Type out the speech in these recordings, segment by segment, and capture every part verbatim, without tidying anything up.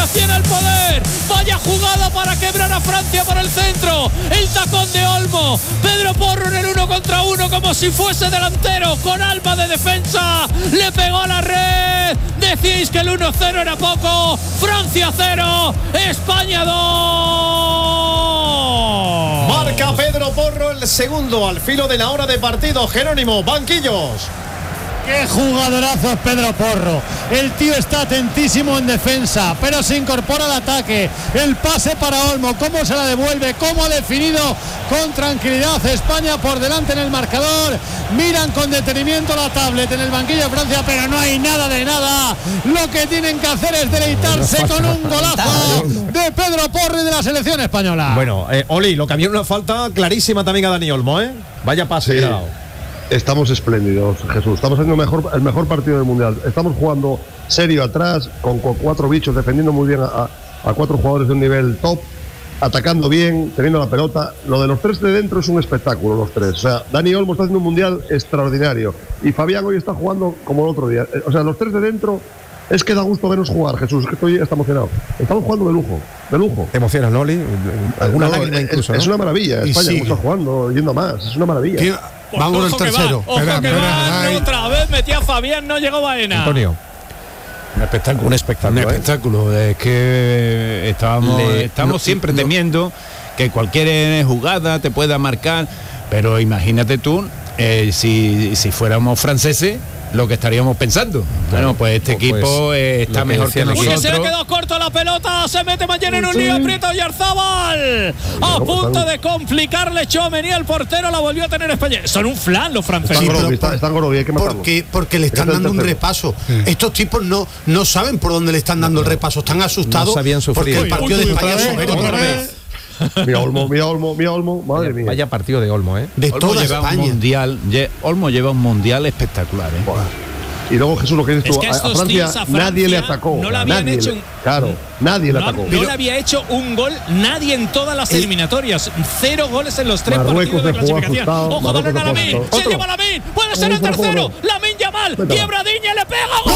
Francia tiene el poder. Vaya jugada para quebrar a Francia por el centro. El tacón de Olmo. Pedro Porro en el uno contra uno como si fuese delantero. Con alma de defensa. Le pegó a la red. Decíais que el uno cero era poco. Francia cero. España dos. Marca Pedro Porro el segundo al filo de la hora de partido. Jerónimo, banquillos. ¡Qué jugadorazo es Pedro Porro! El tío está atentísimo en defensa, pero se incorpora al ataque. El pase para Olmo, cómo se la devuelve, cómo ha definido con tranquilidad. España por delante en el marcador. Miran con detenimiento la tablet en el banquillo de Francia, pero no hay nada de nada. Lo que tienen que hacer es deleitarse con un golazo de Pedro Porro y de la selección española. Bueno, eh, Oli, lo que había una falta clarísima también a Dani Olmo, ¿eh? Vaya pase. Sí. Estamos espléndidos, Jesús. Estamos haciendo mejor, el mejor partido del Mundial. Estamos jugando serio atrás, con, con cuatro bichos, defendiendo muy bien a, a cuatro jugadores de un nivel top, atacando bien, teniendo la pelota. Lo de los tres de dentro es un espectáculo, los tres. O sea, Dani Olmo está haciendo un Mundial extraordinario. Y Fabián hoy está jugando como el otro día. O sea, los tres de dentro, es que da gusto vernos jugar, Jesús. Es que estoy está emocionado. Estamos jugando de lujo, de lujo. ¿Te emocionas, no, Oli? Alguna no, lágrima es, incluso, es ¿no? una maravilla. España como está jugando, yendo más. Es una maravilla. Pues vamos con el tercero. Va, ojo espera, que espera, va, espera, otra vez metía a Fabián, no llegó Baena. Antonio. Un espectáculo. Un espectáculo. Un espectáculo. ¿eh? Es que estábamos, Le, estamos no, siempre no, temiendo que cualquier jugada te pueda marcar, pero imagínate tú, eh, si, si fuéramos franceses, lo que estaríamos pensando. Claro, bueno, pues este pues, equipo pues, eh, está mejor que nosotros. Porque se le quedó corto la pelota, se mete mañana en un lío, aprieta Oyarzabal. A punto de complicarle Tchouaméni, el portero la volvió a tener España. Son un flan los franceses. Sí, pero está, está gordo, hay que porque, porque le están dando un repaso. Sí. Estos tipos no, no saben por dónde le están dando el repaso, están asustados no sabían sufrir. Porque el partido uy, de uy, España otra es vez, otra vez. Mira Olmo, mira Olmo, mira Olmo, madre vaya, mía. Vaya partido de Olmo, ¿eh? De Olmo toda lleva España. Un mundial, Olmo lleva un mundial espectacular, ¿eh? Buah. Y luego Jesús, lo que dices es tú, que a, a, Francia, a Francia nadie le atacó. No le habían nadie hecho le, un, claro, nadie no, le atacó. No pero, le había hecho un gol nadie en todas las eliminatorias. Cero goles en los tres Marruecos partidos de clasificación. Asustado, Ojo, balón a Lamine. Se lleva Lamine. Puede ser el tercero. Lamine Yamal. Quiebra Diña, le pega. ¡Gol!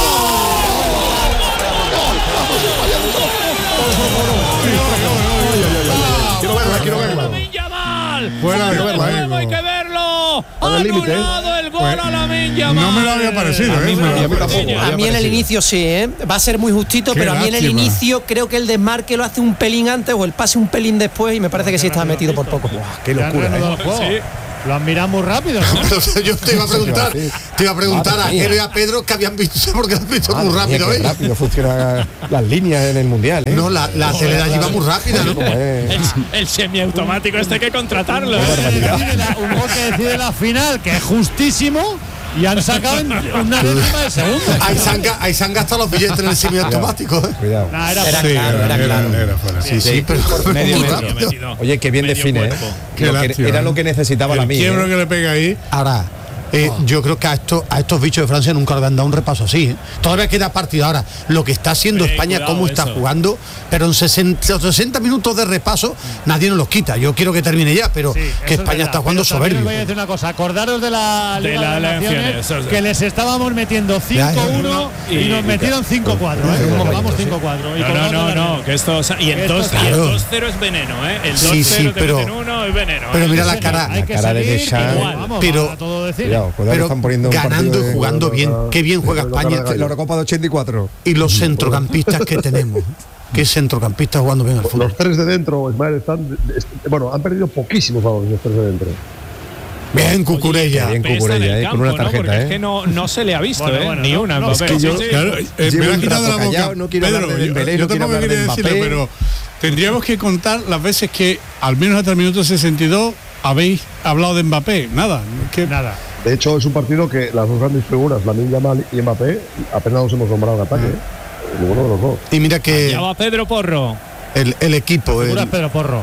Quiero verla, quiero verla. Lamine Yamal. Fuera de verla, hay que verlo. Anulado el gol a Lamine Yamal. No me lo había parecido, a mí, ¿eh? me lo había parecido. A mí en el inicio sí, ¿eh? Va a ser muy justito, Qué pero a mí lástima. En el inicio creo que el desmarque lo hace un pelín antes o el pase un pelín después y me parece que sí estaba metido por poco. Wow, qué locura, ¿eh? Lo han mirado muy rápido, ¿no? Yo te iba a preguntar, te iba a preguntar a Jero y a Pedro que habían visto, porque lo han visto Madre muy rápido, mía, ¿eh? rápido funcionan las líneas en el mundial, ¿eh? No, la, la tele de allí va muy rápida, ¿no? El, el semiautomático este hay que contratarlo. ¿eh? Un gol que decide la final, que es justísimo. Y han sacado en una décima de segundo. Ahí se han, ahí se han gastado los billetes en el semiautomático, ¿eh? Cuidado. No, era, era sí, claro, era, era claro. Era, era fuera. Sí, sí, pero medio medio medio. Oye, qué bien define, ¿eh? Qué Lo lástima, que, era ¿eh? lo que necesitaba el la mía. quiebro ¿eh? que le pega ahí. Ahora, eh, oh. yo creo que a, esto, a estos bichos de Francia nunca le han dado un repaso así, ¿eh? Todavía queda partido. Ahora, lo que está haciendo eh, España, cuidado, cómo está eso. jugando, pero en sesenta, sesenta minutos de repaso nadie nos los quita. Yo quiero que termine ya, pero sí, que España es está jugando pero soberbio. soberbio. Voy a decir una cosa, acordaros de la de Liga la, de la Naciones, Naciones, que les estábamos metiendo cinco uno y, y nos metieron cinco cuatro, ¿eh? Nos vamos cinco cuatro. No, no, no, no, que esto, y el dos cero es veneno, ¿eh? El dos cero sí, sí, pero, uno es veneno. Pero ¿eh? mira la cara, hay que la cara salir, de Deschamps. igual, vamos, pero, a todo decir. Cuidado, cuidado, pero están poniendo un ganando y de, jugando bien. Qué bien juega España. La Eurocopa de ochenta y cuatro. Y los centrocampistas que tenemos. Qué centrocampistas jugando bien al fútbol. Los tres de dentro, Ismael, están. Bueno, han perdido poquísimos balones los tres de dentro. Bien, Cucurella. Bien, Cucurella, eh, con una tarjeta, ¿no? Porque ¿eh? es que no, no se le ha visto, bueno, ¿eh? bueno, Ni no, una. no, Es que yo, claro, eh, me lo has quitado de la boca. Callado, no quiero Pedro, hablar de Dembélé, yo, no yo quiero tampoco hablar quería de decirlo, Mbappé. pero tendríamos que contar las veces que, al menos hasta el minuto sesenta y dos, habéis hablado de Mbappé. Nada. Que, Nada. De hecho, es un partido que las dos grandes figuras, Lamine Yamal y Mbappé, apenas nos hemos nombrado en ataque. ¿eh? Ninguno de los dos. Y mira que Ya va Pedro Porro. el, el equipo. Figura El, Pedro Porro.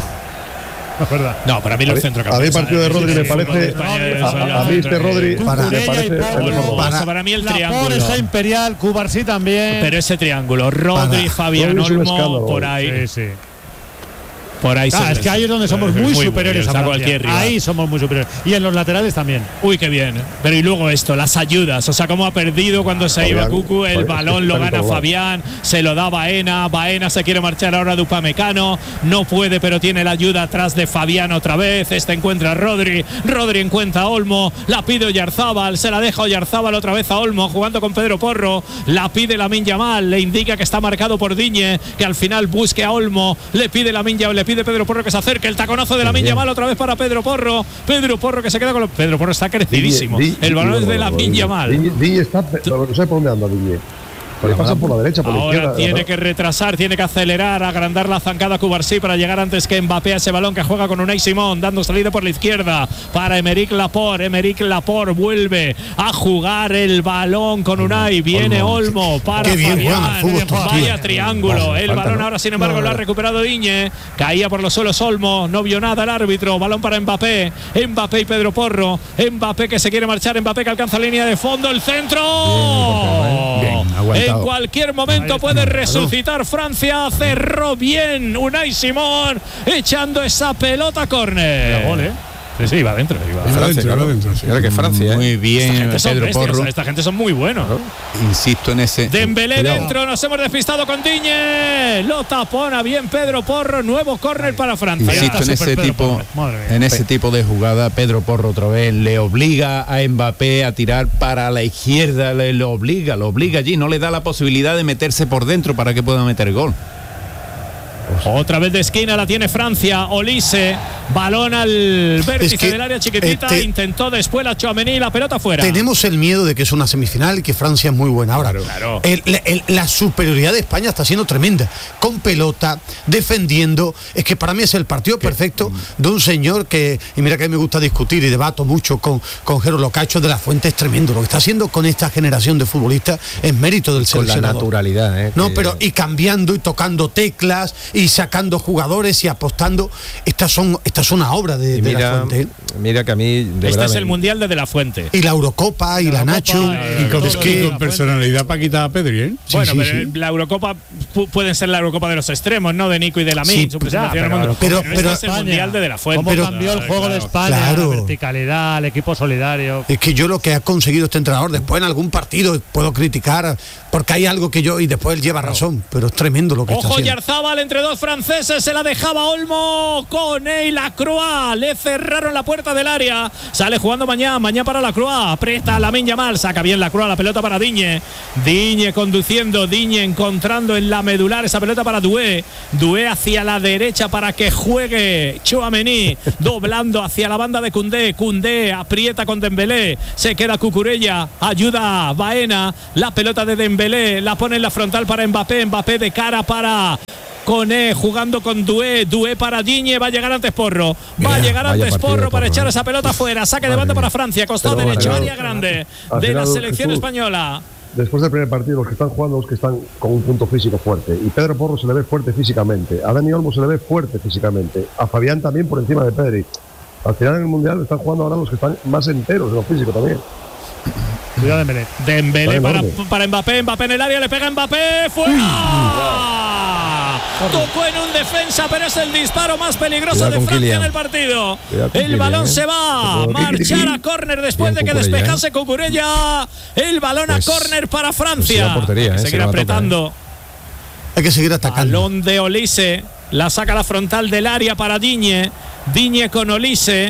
No es verdad. No, para mí los centrocampistas. A mí el partido de Rodri me parece. España, A, a mí este Rodri Para- me parece el mejor. Para- para mí el La triángulo. Por está Imperial, Cubarsí también. Pero ese triángulo, Rodri, Para- Fabián Rodri es un Olmo, escándalo, por ahí. Sí, sí. Por ahí ah, es que ahí es donde somos muy, muy superiores a, a cualquier rival. Ahí somos muy superiores. Y en los laterales también. Uy, qué bien. Pero y luego esto, las ayudas. O sea, cómo ha perdido cuando se iba Cucu, el balón lo gana Fabián, se lo da Baena. Baena se quiere marchar ahora de Upamecano. No puede, pero tiene la ayuda atrás de Fabián otra vez. Este encuentra a Rodri. Rodri encuentra a Olmo. La pide Oyarzábal. Se la deja Oyarzábal otra vez a Olmo, jugando con Pedro Porro. La pide Lamine Yamal. Le indica que está marcado por Digne, que al final busque a Olmo. Le pide Lamine Yamal, le pide Pedro Porro que se acerque. El taconazo de Lamine Yamal otra vez para Pedro Porro. Pedro Porro que se queda con los... Pedro Porro está crecidísimo. Digne, Digne, el balón es de Lamine Yamal. Digne está... No sé por dónde anda Digne. Le pasan por la derecha, por ahora la izquierda. Tiene que retrasar, tiene que acelerar, agrandar la zancada Cubarsí para llegar antes que Mbappé a ese balón que juega con Unai Simón, dando salida por la izquierda para Emerick Laporte. Emerick Laporte vuelve a jugar el balón con Unai. Viene Olmo para Fabián. Vaya triángulo. El balón ahora, sin embargo, lo ha recuperado Digne. Caía por los suelos Olmo. No vio nada el árbitro. Balón para Mbappé. Mbappé y Pedro Porro. Mbappé que se quiere marchar. Mbappé que alcanza línea de fondo. El centro. Bien, bien, en cualquier momento puede resucitar Francia. Cerró bien Unai Simón, echando esa pelota córner. Gol, ¿eh? Sí, sí, iba adentro. Iba adentro, iba adentro. Sí. Claro que Francia. Muy ¿eh? bien, esta Pedro bestias, Porro. Esta gente son muy buenos. Claro. Insisto en ese. Dembélé dentro, nos hemos despistado con Digne. Lo tapona bien Pedro Porro. Nuevo córner para Francia. Insisto en ese tipo, en ese tipo de jugada. Pedro Porro otra vez le obliga a Mbappé a tirar para la izquierda. Le lo obliga, lo obliga allí. No le da la posibilidad de meterse por dentro para que pueda meter gol. Otra vez de esquina la tiene Francia. Olise, balón al vértice es que, del área chiquitita. Eh, te, intentó después la Tchouaméni, la pelota fuera. Tenemos el miedo de que es una semifinal y que Francia es muy buena. Ahora, claro, claro. El, el, la superioridad de España está siendo tremenda. Con pelota, defendiendo. Es que para mí es el partido ¿Qué? perfecto de un señor que, y mira que a mí me gusta discutir y debato mucho con, con Jero, lo que ha hecho de la Fuente es tremendo. Lo que está haciendo con esta generación de futbolistas es mérito del seleccionador. Con la naturalidad, ¿eh? No, que... pero y cambiando y tocando teclas y sacando jugadores y apostando. Estas son estas son una obra de, mira, de la Fuente. Mira que a mí de este verdad es me... el mundial de, de la Fuente y la Eurocopa y la, la Nacho y con, es que con personalidad para quitar a Pedri, ¿eh? Sí, bueno, sí, pero sí. La Eurocopa pueden ser la Eurocopa de los extremos, ¿no? De Nico y de Lamine, sí, su presentación ya, pero, pero, pero, pero este es el mundial de, de la Fuente. ¿Cómo pero, cambió el juego claro, de España? Claro. La verticalidad, el equipo solidario. Es que yo lo que ha conseguido este entrenador, después en algún partido puedo criticar porque hay algo que yo y después él lleva claro. razón, pero es tremendo lo que Ojo, está haciendo. Oyarzábal entre dos franceses, se la dejaba Olmo con Lacroix, le cerraron la puerta del área. Sale jugando Mañá, Mañá para Lacroix, aprieta a Lamine Yamal, saca bien Lacroix, la pelota para Digne. Digne conduciendo, Digne encontrando en la medular esa pelota para Doué. Doué hacia la derecha para que juegue Tchouaméni, doblando hacia la banda de Koundé. Koundé aprieta con Dembélé, se queda Cucurella, ayuda a Baena, la pelota de Dembélé, la pone en la frontal para Mbappé, Mbappé de cara para Koné, jugando con Doué, Doué para Digne, va a llegar antes Porro, va a llegar antes Porro para echar esa pelota fuera, saque de banda para Francia, costado derecho, área grande de la selección española. Después del primer partido, los que están jugando, los que están con un punto físico fuerte, y Pedro Porro se le ve fuerte físicamente, a Dani Olmo se le ve fuerte físicamente, a Fabián también por encima de Pedri. Al final en el Mundial están jugando ahora los que están más enteros de lo físico también. Cuidado Dembélé. Dembélé para, para Mbappé, Mbappé en el área, le pega Mbappé, fuera. Tocó en un defensa, pero es el disparo más peligroso de Francia Kylian. En el partido. El balón eh. se va a marchar a córner después de que despejase Cucurella. El balón pues, a córner para Francia. Pues portería, Hay que eh, seguir apretando. Tocar, eh. Hay que seguir atacando. Balón de Olise, la saca a la frontal del área para Digne. Digne con Olise.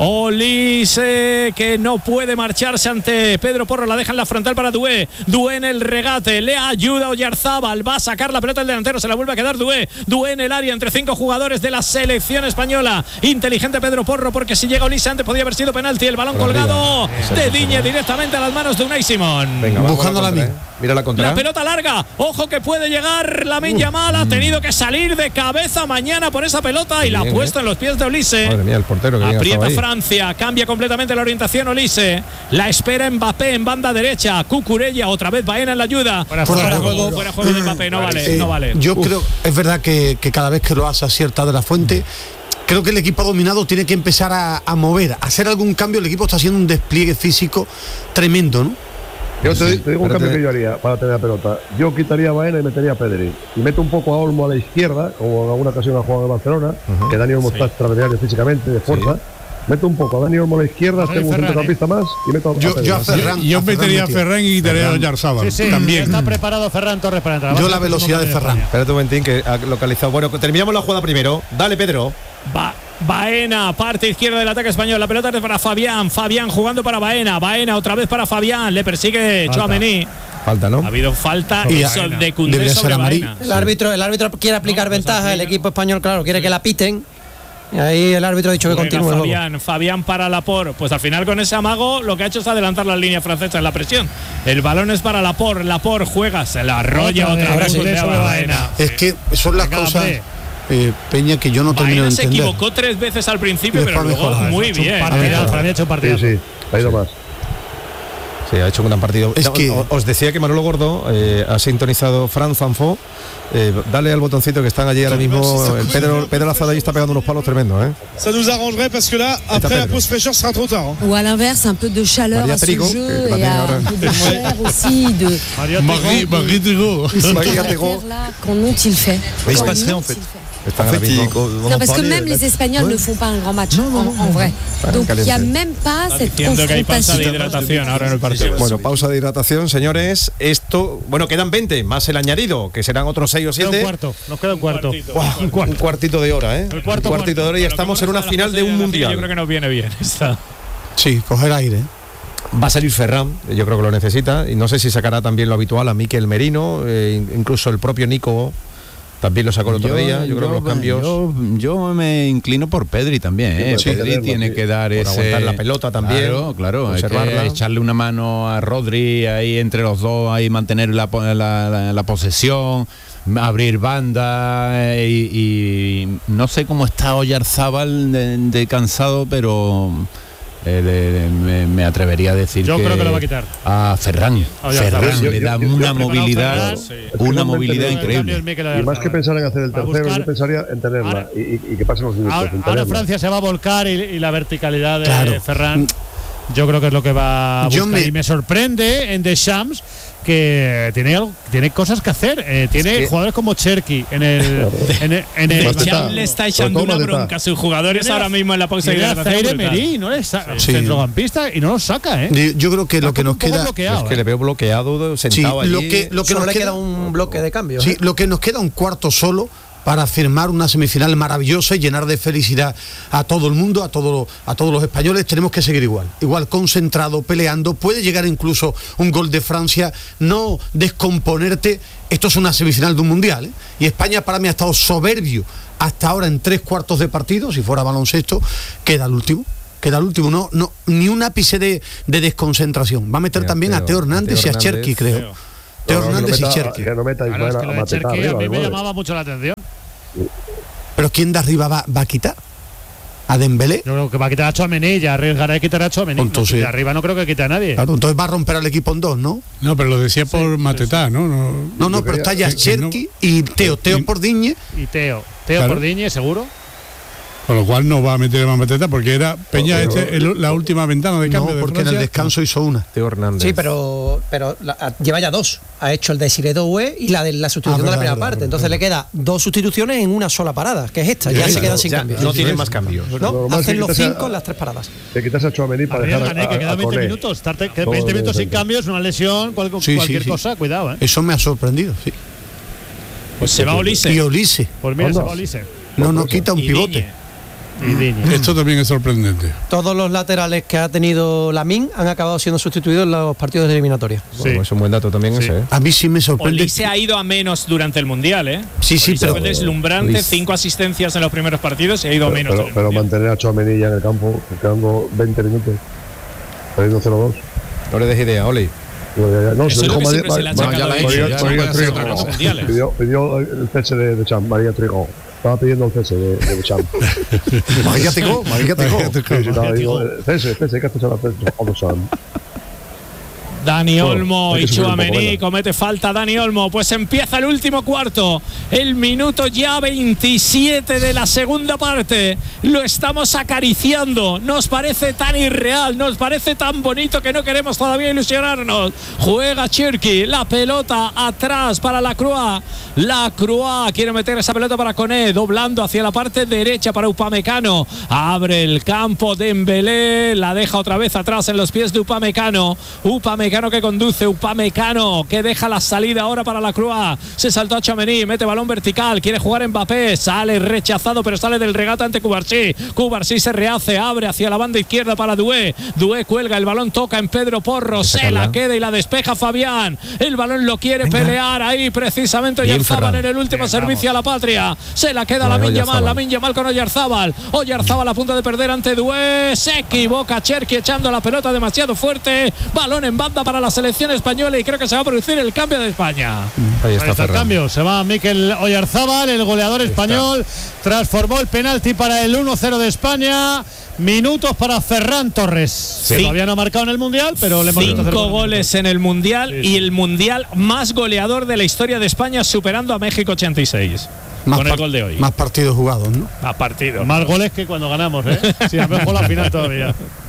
Olise que no puede marcharse ante Pedro Porro, la deja en la frontal para Doué. Doué en el regate, le ayuda a Oyarzábal, va a sacar la pelota el delantero, se la vuelve a quedar Doué. Doué en el área entre cinco jugadores de la selección española. Inteligente Pedro Porro, porque si llega Olise antes podía haber sido penalti. El balón colgado de Digne directamente a las manos de Unai Simón. Venga, buscando la mía. Mira la contra. La pelota larga, ojo que puede llegar Lamine Yamal, ha tenido que salir de cabeza mañana por esa pelota y la ha puesto eh. en los pies de Olise. Madre mía, el portero que aprieta Francia, cambia completamente la orientación Olise, la espera Mbappé en banda derecha, Cucurella, otra vez Baena en la ayuda. Fuera, fuera, fuera juego, fuera juego de Mbappé, no vale, eh, no vale. Yo Uf. creo, es verdad que, que cada vez que lo hace acierta de la Fuente. Creo que el equipo dominado tiene que empezar a, a mover, a hacer algún cambio. El equipo está haciendo un despliegue físico tremendo, ¿no? Yo te, Sí, te digo un espérate. cambio que yo haría para tener la pelota. Yo quitaría a Baena y metería a Pedri. Y meto un poco a Olmo a la izquierda, como en alguna ocasión ha jugado en Barcelona, Ujú. que Dani Olmo está extraordinario físicamente, de fuerza. Meto un poco a Dani Olmo a la izquierda, Vale, tengo un Ferran, centrocampista más y meto a Yo, Pedri. yo a Ferran. Yo a Ferran metería a metido. Ferran y quitaría a Oyarzábal. Sí, sí, también. está preparado Ferran Torres para entrar. Yo Vamos la a ver cómo velocidad de viene Ferran. España. Espérate un momentín que ha localizado. Bueno, terminamos la jugada primero. Dale, Pedro. Ba- Baena, parte izquierda del ataque español. La pelota es para Fabián. Fabián jugando para Baena. Baena otra vez para Fabián. Le persigue Tchouaméni. Falta, ¿no? Ha habido falta Y eso Baena. de Koundé Debería ser sobre amarillo. Baena. El árbitro, el árbitro quiere aplicar No, pues ventaja, el aplica. equipo español, claro, quiere que la piten. Y ahí el árbitro ha dicho que Juega continúe el juego. Fabián, Fabián para Laporte. Pues al final con ese amago lo que ha hecho es adelantar la línea francesa en la presión. El balón es para Laporte. Laporte juega, se la arrolla Otra otra, vez, vez. Koundé Koundé a sobre Baena. Baena. Es que son las Venga, cosas, hombre. eh, Peña, que yo no termino de Baena se entender. equivocó tres veces al principio, Y pero después luego mejoró. muy Ha hecho un bien. partidazo, ¿eh? había hecho un Sí, partidazo. sí, ha ido más. Sí, ha hecho un gran partido. Es O- que- o- Os decía que Manolo Gordo eh, ha sintonizado Fran Zanfó. Eh, dale al botoncito que están allí ahora mismo. El Pedro, Pedro Lazada ahí está pegando unos palos tremendos, ¿eh? Ça nous arrangerait parce que là, après la Pedro. pause fraîcheur, sera trop tard. hein. Ou à l'inverse, un peu de chaleur Maria à ce Trigo, jeu que la et tiene à ahora. un peu de chair aussi, de Mario Marie, Tigón. Marie Trigo. ces Maria affaires Trigo. là. Qu'en ont-ils fait Mais il se Qu'en passe rien, en ont-ils fait. fait Están ahora mismo. Non, parce que même les Espagnols ne font pas un grand match en, en vrai. Donc il n'y a caliente. même pas cette Diciendo que hay pausa de confrontation. hidratación ahora en el partido. Bueno, pausa de hidratación, señores. Esto, bueno, quedan veinte, más el añadido, que serán otros seis o Queda un siete. cuarto, nos queda un cuarto. Buah, un, cuarto. un cuartito de hora, ¿eh? El cuarto un cuartito de hora y Pero estamos como en una está la final pausa de un hidratación, mundial. Yo creo que nos viene bien esta. Sí, coger aire. Va a salir Ferran, yo creo que lo necesita, y no sé si sacará también lo habitual a Mikel Merino, eh, incluso el propio Nico también lo sacó el otro día. Yo, creo que los cambios. Yo, yo me inclino por Pedri también. ¿eh? Sí, Pedri tenerla, tiene sí. que dar Por ese. aguantar la pelota también, Claro, claro. Hay observarla. que echarle una mano a Rodri ahí entre los dos, ahí mantener la, po- la, la- la posesión, abrir banda eh, y, y no sé cómo está Oyarzábal de, de cansado, pero. eh, le- me, me atrevería a decir Yo que creo que lo va a quitar. a Ferran. A Oyarzábal. Ferran Yo- le yo- da yo- yo una he preparado movilidad, Ferran, sí. una Es que movilidad no me increíble. Y más que pensar en hacer el Va a tercero, buscar- yo pensaría en tenerla Ahora- y, y- y que pasen los minutos. Ahora, en ahora tenerla. Francia se va a volcar y, y la verticalidad de Claro. Ferran, yo creo que es lo que va a Yo buscar. me- Y me sorprende en Deschamps que tiene algo, tiene cosas que hacer. Eh, tiene que- jugadores como Cherky en el, en el, en el- Mateta. Deschamps le está echando Sobre todo una Mateta. bronca a sus jugadores Tiene ahora a- mismo en la pausa de tiene a hidratación. Zaire brutal. Emery, no le sa- Sí. centrocampista y no lo saca, ¿eh? Yo- Yo creo que lo Está que nos un poco queda. bloqueado, Es que ¿eh? le veo bloqueado, Sí, sentado lo allí. que, lo que Solo nos le queda, queda un bloque de cambio. sí, ¿eh? lo que nos queda un cuarto solo para firmar una semifinal maravillosa y llenar de felicidad a todo el mundo, a, todo, a todos los españoles. Tenemos que seguir igual, igual concentrado, peleando. Puede llegar incluso un gol de Francia, no descomponerte. Esto es una semifinal de un mundial, ¿eh? Y España para mí ha estado soberbio hasta ahora en tres cuartos de partido. Si fuera baloncesto, queda el último. Queda el último, no, no, ni un ápice de, de desconcentración. Va a meter Mira, también a Teo- Teo Hernández Teo y a Cherky, Hernández. creo. Teo No, no, Hernández que y no meta- Cherky. Que no meta a Claro, es Ismael que lo a de Mateta Cherky a arriba, mí me igual. llamaba mucho la atención. Pero ¿quién de arriba va, va a quitar? ¿A Dembélé? Yo creo que va a quitar a Tchouaméni y arriesgará a quitar a Tchouaméni. Entonces- De arriba no creo que quite a nadie. Claro, entonces va a romper al equipo en dos, ¿no? No, pero lo decía por Matetá, ¿no? no. No, no, Yo pero quería- está ya que- que no- Cherky y Teo. Teo y- por Diñe. Y Teo. Teo Claro. por Diñe, seguro. Con lo cual no va a meter más Mateta porque era Peña pero- este, el- la última ventana de No, cambio de porque en Francia. el descanso hizo una. Teo Hernández. Sí, pero, pero la- a- lleva ya dos. Ha hecho el de Siré Doué y la de la sustitución Ah, de la verdad, primera verdad, parte. verdad. Entonces le queda dos sustituciones en una sola parada, que es esta. Ya Sí, se quedan claro, sin Ya cambio. no tienen más cambios. No, Normal hacen que los quitas a- cinco en las tres paradas. Te quitas a Tchouaméni para dejar Arriesgan, a, ¿eh? Que a, quedan a veinte Koné. minutos. Estarte, que Todo veinte minutos sin defensa. cambios, una lesión, cual- Sí, cualquier sí, sí. cosa, cuidado, ¿eh? Eso me ha sorprendido, sí. Pues se va Olise. Y Olise. Pues mira, ¿Cuándo? se va Olise. No nos quita un Y pivote. Digne. Y Diñe. Esto también es sorprendente. Todos los laterales que ha tenido Lamine han acabado siendo sustituidos en los partidos de eliminatoria. Bueno, es un buen dato también ese, ¿eh? A mí sí me sorprende. Olise ha ido a menos durante el Mundial, ¿eh? Sí, sí, Olise pero- fue deslumbrante, Olise. cinco asistencias en los primeros partidos y ha ido a Pero, menos. pero, en el pero Mundial. mantener a Tchouaméni ya en el campo, quedando veinte minutos, perdiendo cero dos. No le des idea, Oli. Digo, ya, ya, No, Eso se es lo dijo que María, siempre se le ha Ma- achacado ya la a he hecho, Olise. María, ya No María puede hacer Trigo. otra cosa en mundiales. Pidió, pidió el cese de, de Champ, María Trigo. Estaba pidiendo el cese de, de Champ. María Tigó, María Tigó. Sí, sí, estaba, digo, el cese, el cese, hay que hacer la cese. All the time. Dani Olmo bueno, y Tchouaméni, comete falta Dani Olmo. Pues empieza el último cuarto, el minuto ya veintisiete de la segunda parte. Lo estamos acariciando, nos parece tan irreal, nos parece tan bonito que no queremos todavía ilusionarnos. Juega Cherki, la pelota atrás para Lacroix. Lacroix quiere meter esa pelota para Koné, doblando hacia la parte derecha para Upamecano. Abre el campo Dembélé, la deja otra vez atrás en los pies de Upamecano. Upamecano que conduce, Upamecano que deja la salida ahora para Lacroix. Se saltó a Tchouaméni, mete balón vertical, quiere jugar Mbappé, sale rechazado pero sale del regate ante Cubarsí. Cubarsí se rehace, abre hacia la banda izquierda para Doué. Doué cuelga, el balón toca en Pedro Porro, se la queda y la despeja Fabián. El balón lo quiere Venga. pelear ahí precisamente Oyarzábal en el último Venga, servicio vamos. a la patria. Se la queda Lamine Yamal, Lamine Yamal con Oyarzábal. Oyarzábal a punto de perder ante Doué. Se equivoca Cherki echando la pelota demasiado fuerte. Balón en banda para la selección española y creo que se va a producir el cambio de España. Ahí está, Ahí está el cambio. Se va Mikel Oyarzábal, el goleador Ahí español. Está. Transformó el penalti para el uno cero de España. Minutos para Ferran Torres. Sí. Todavía no ha marcado en el Mundial, pero le hemos Cinco goles minutos. en el Mundial sí, sí. y el Mundial más goleador de la historia de España, superando a México ochenta y seis. Más con el gol de hoy. Más partidos jugados, ¿no? Más partidos. Más goles que cuando ganamos, ¿eh? Sí, a mejor la final todavía.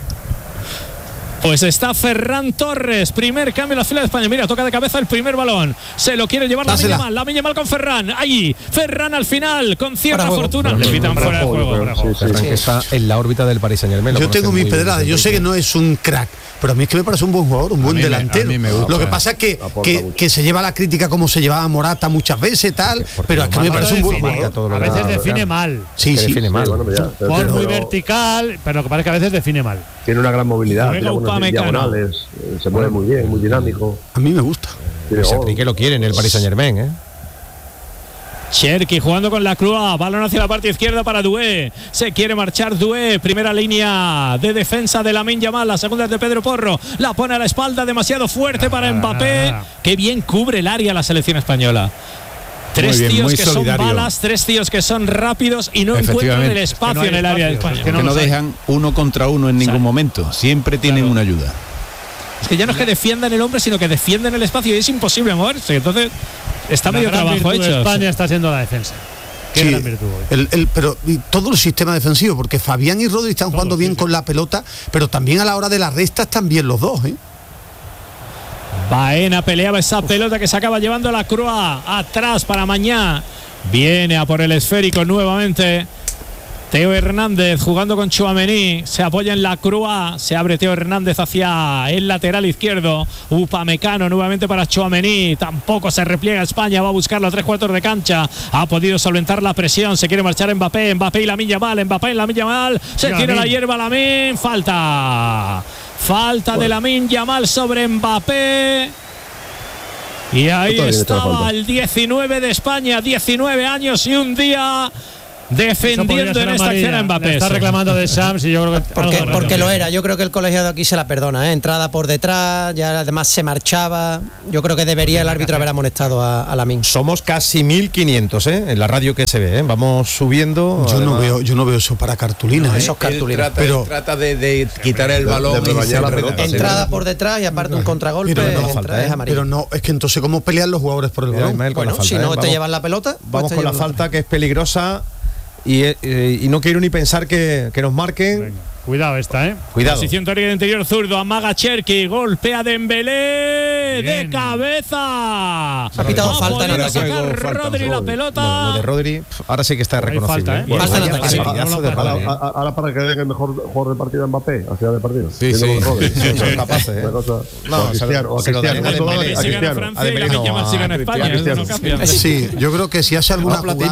Pues está Ferran Torres, primer cambio en la fila de España. Mira, toca de cabeza el primer balón. Se lo quiere llevar Lamine Yamal, Lamine Yamal con Ferran. Ahí, Ferran al final, con cierta fortuna. Le pitan fuera de juego. Sí, sí, Ferran sí. que está en la órbita del Paris Saint-Germain. Yo tengo mi pedrada, yo sé que no es un crack, pero a mí es que me parece un buen jugador, un buen delantero. Me, me gusta, lo que pasa es que, que, que se lleva la crítica como se llevaba Morata muchas veces, tal, porque pero es que me parece un buen jugador. A veces define mal. Sí, sí. Define mal. Jugador muy vertical, pero lo que parece que a veces define mal. Tiene una gran movilidad, tiene buenas diagonales, se mueve muy bien, muy dinámico. A mí me gusta. Pues Enrique lo quiere en el Paris Saint-Germain, ¿eh? Cherki jugando con Lacroix, balón hacia la parte izquierda para Doué. Se quiere marchar Doué, primera línea de defensa de Lamine Yamal, la segunda es de Pedro Porro. La pone a la espalda, demasiado fuerte para Mbappé. Qué bien cubre el área la selección española. Tres bien, tíos que solidario. son balas, tres tíos que son rápidos y no encuentran el espacio es que no en el espacio, área de España. Es que no, que no dejan uno contra uno en ningún o sea, momento. Siempre tienen claro. una ayuda. Es que ya no es que defiendan el hombre, sino que defienden el espacio y es imposible moverse. Entonces está la medio trabajo hecho. España está siendo la defensa. Qué sí, gran virtud. El, el, pero y todo el sistema defensivo, porque Fabián y Rodri están todo jugando bien sí, con sí. la pelota, pero también a la hora de la resta están bien los dos, ¿eh? Baena peleaba esa pelota que se acaba llevando a Lacroix atrás para Mañá. Viene a por el esférico nuevamente Teo Hernández jugando con Tchouaméni. Se apoya en Lacroix. Se abre Teo Hernández hacia el lateral izquierdo. Upamecano nuevamente para Tchouaméni. Tampoco se repliega España. Va a buscarlo a tres cuartos de cancha. Ha podido solventar la presión. Se quiere marchar Mbappé. Mbappé y Lamine Yamal. Mbappé y Lamine Yamal. Se tira la hierba Lamine. Falta. Falta bueno. de Lamine Yamal sobre Mbappé. Y ahí estaba el diecinueve de España, diecinueve años y un día defendiendo en esta acción a Mbappé. Está reclamando de Shams y yo creo que porque, porque lo era. Yo creo que el colegiado aquí se la perdona, ¿eh? Entrada por detrás, ya además se marchaba. Yo creo que debería el árbitro haber amonestado a, a Lamine. Somos casi mil quinientos, ¿eh? En la radio que se ve, ¿eh? Vamos subiendo. Yo además, no veo, yo no veo eso para cartulina, no, ¿eh? Esos cartulinas. Trata, pero trata de, de quitar el balón de, de y la pelota, entrada por detrás y aparte un contragolpe. Pero no, falta, ¿eh? Pero no, es que entonces cómo pelean los jugadores por el balón. Bueno, bueno falta, si no ¿eh? te llevan la pelota. Vamos con la falta que es peligrosa. Y, eh, y no quiero ni pensar que, que nos marquen. Venga, cuidado esta, ¿eh? Cuidado. Posición teórica de interior zurdo. Amaga Cherki. Golpea Dembélé. Bien. De cabeza. Se ha pitado no falta en el ataque. Rodri la pelota. No, lo de Rodri, ahora sí que está reconocible. Falta, ¿eh? Bueno, falta en ataque. Sí. Ahora, ahora para que den el mejor jugador del partido a Mbappé, al final del partido. Sí, sí. sí. Son capaces, ¿eh? No, a Cristiano. O a Cristiano. A Cristiano. Sí, yo creo que si hace alguna jugada.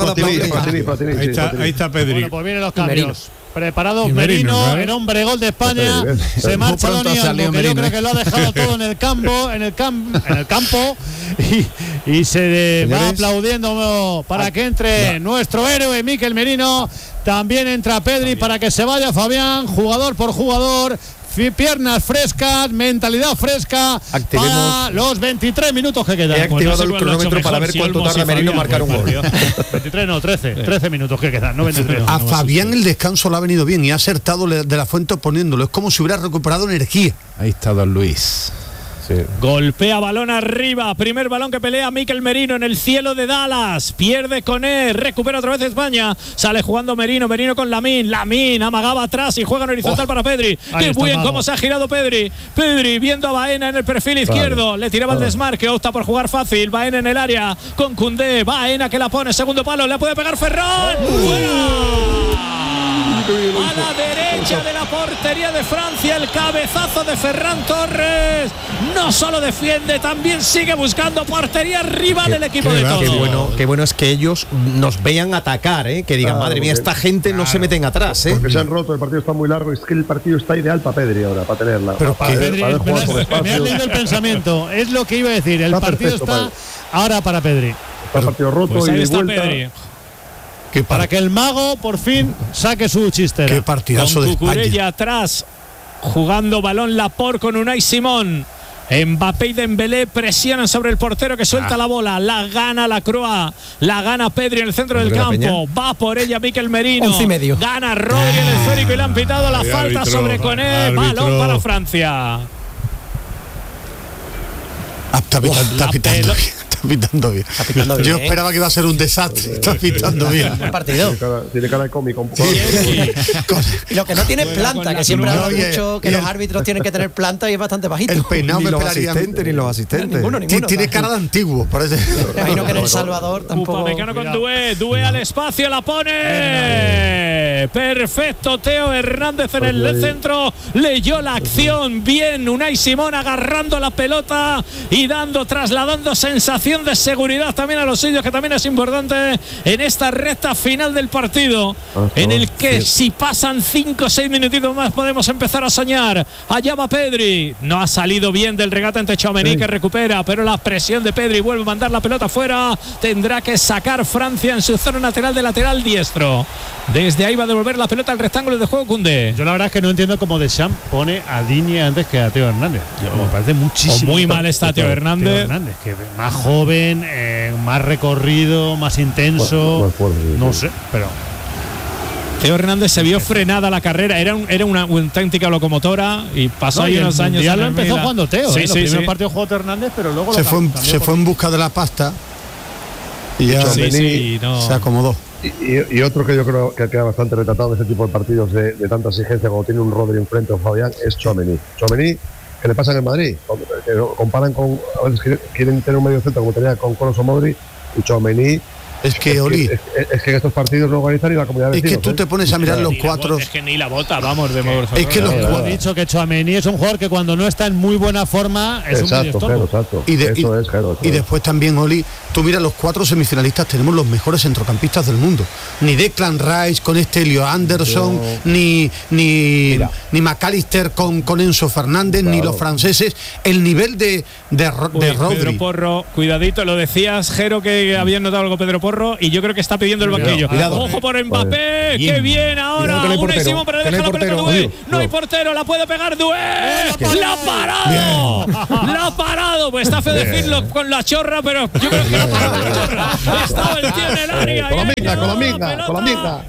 Ahí está Pedri. Bueno, pues vienen los cambios. Preparados Merino, el hombre gol de España. Se marcha Dani Olmo, que yo creo que lo ha dejado todo en el campo, en el campo, en el campo y, y se va aplaudiendo para que entre nuestro héroe Mikel Merino. También entra Pedri para que se vaya Fabián, jugador por jugador. Piernas frescas, mentalidad fresca. Activemos para los veintitrés minutos que quedan. He activado el cronómetro para ver cuánto tarda Merino marcar un gol. veintitrés no, trece, trece minutos que quedan, no veintitrés. A Fabián el descanso le ha venido bien y ha acertado de la Fuente poniéndolo. Es como si hubiera recuperado energía. Ahí está Don Luis. Sí. Golpea balón arriba, primer balón que pelea Mikel Merino en el cielo de Dallas, pierde con él, recupera otra vez España, sale jugando Merino, Merino con Lamine, Lamine amagaba atrás y juega en horizontal oh. para Pedri. Qué bien cómo se ha girado Pedri, Pedri viendo a Baena en el perfil izquierdo, vale. le tiraba vale. el desmarque, opta por jugar fácil, Baena en el área con Koundé, Baena que la pone, segundo palo, le puede pegar Ferran, ¡fuera! A la derecha de la portería de Francia, el cabezazo de Ferran Torres. No solo defiende, también sigue buscando portería rival el equipo de todos. Qué bueno, qué bueno es que ellos nos vean atacar, ¿eh? Que digan, claro, madre mía, esta gente claro, no se meten atrás, ¿eh? Porque se han roto, el partido está muy largo, es que el partido está ideal para Pedri ahora, para tenerla. Pero para, para Pedri, para me, has, me has leído el pensamiento, es lo que iba a decir, el está partido está para ahora para Pedri. Está el partido roto pues y está vuelta. Pedri. Para que el mago por fin saque su chistera. Qué partidazo de España. Cucurella atrás, jugando balón Laporte con Unai Simón. Mbappé y Dembélé presionan sobre el portero que suelta ah. la bola. La gana la Croa, la gana Pedri en el centro del campo. Peña. Va por ella Mikel Merino. Once y medio. Gana Rodri en el esférico y le han pitado la Ay, falta árbitro, sobre Koné. Balón para Francia. Está pitando bien. Está pitando bien. Está pitando bien. Yo ¿eh? esperaba que iba a ser un desastre. Está pitando bien. Un partido. Tiene cara, tiene cara de cómico. Sí, sí. Y lo que no tiene es planta, que siempre ha dicho que los árbitros tienen que tener planta y es bastante bajito. El peinado ni los asistentes ni los asistentes. Ninguno, ninguno, tiene cara de antiguo, parece. Imagino que en El Salvador tampoco. Upamecano con Doué, Doué al espacio, la pone. Perfecto, Teo Hernández en el centro. Leyó la acción bien. Unai Simón agarrando la pelota y dando, trasladando sensación de seguridad también a los suyos, que también es importante en esta recta final del partido, en el que si pasan cinco o seis minutitos más podemos empezar a soñar. Allá va Pedri, no ha salido bien del regate ante Tchouaméni, sí. que recupera, pero la presión de Pedri vuelve a mandar la pelota fuera. Tendrá que sacar Francia en su zona lateral de lateral diestro. Desde ahí va a devolver la pelota al rectángulo de juego Koundé. Yo la verdad es que no entiendo cómo Deschamps pone a Digne antes que a Teo Hernández. Yo, me parece muchísimo. O muy mal está Teo Hernández. Teo Hernández, que más joven, eh, más recorrido, más intenso. Más, más fuerte, sí, no sé, pero. Teo Hernández se vio frenada la carrera, era, un, era una, una auténtica locomotora y pasó no, ahí y unos años. Ya lo empezó jugando Teo, sí, ¿eh? sí, Los sí. partido jugó Teo Hernández, pero luego se, lo fue, se fue en busca de la pasta y ya sí, sí, no. se acomodó. Y, y otro que yo creo que queda bastante retratado en este tipo de partidos de, de tanta exigencia cuando tiene un Rodri enfrente o Fabián es Tchouaméni. Tchouaméni, ¿qué le pasa en el Madrid? Que comparan con, a veces quieren tener un medio centro como tenía con Kroos o Modric, y Tchouaméni. Es que, Oli, es, es, es que en estos partidos no organizan ni la comunidad de vecinos. Es que tú te pones a mirar los cuatro. Es que ni la bota, vamos, de mover. Es que los cuatro. He dicho que Tchouaméni es un jugador que cuando no está en muy buena forma es exacto, un Jero, exacto. Y, de, eso y, es, Jero, y después también, Oli, tú miras los cuatro semifinalistas, tenemos los mejores centrocampistas del mundo. Ni Declan Rice con este Elio Anderson, Yo... ni ni, ni McAllister con, con Enzo Fernández, claro. ni los franceses. El nivel de, de, Uy, de Rodri. Pedro Porro, cuidadito, lo decías, Jero, que habían notado algo Pedro Porro, y yo creo que está pidiendo el banquillo. Cuidado. Ojo por Mbappé, bien. Qué bien ahora. Unai Simón, pero le deja la pelota Doué. No hay portero, la puede pegar Doué. ¡La ha parado! ¡La ha parado! Pues está feo decirlo con la chorra, pero yo creo que la ha parado la chorra. Estaba el tío en el área. Con la minga, con la minga, con la minga.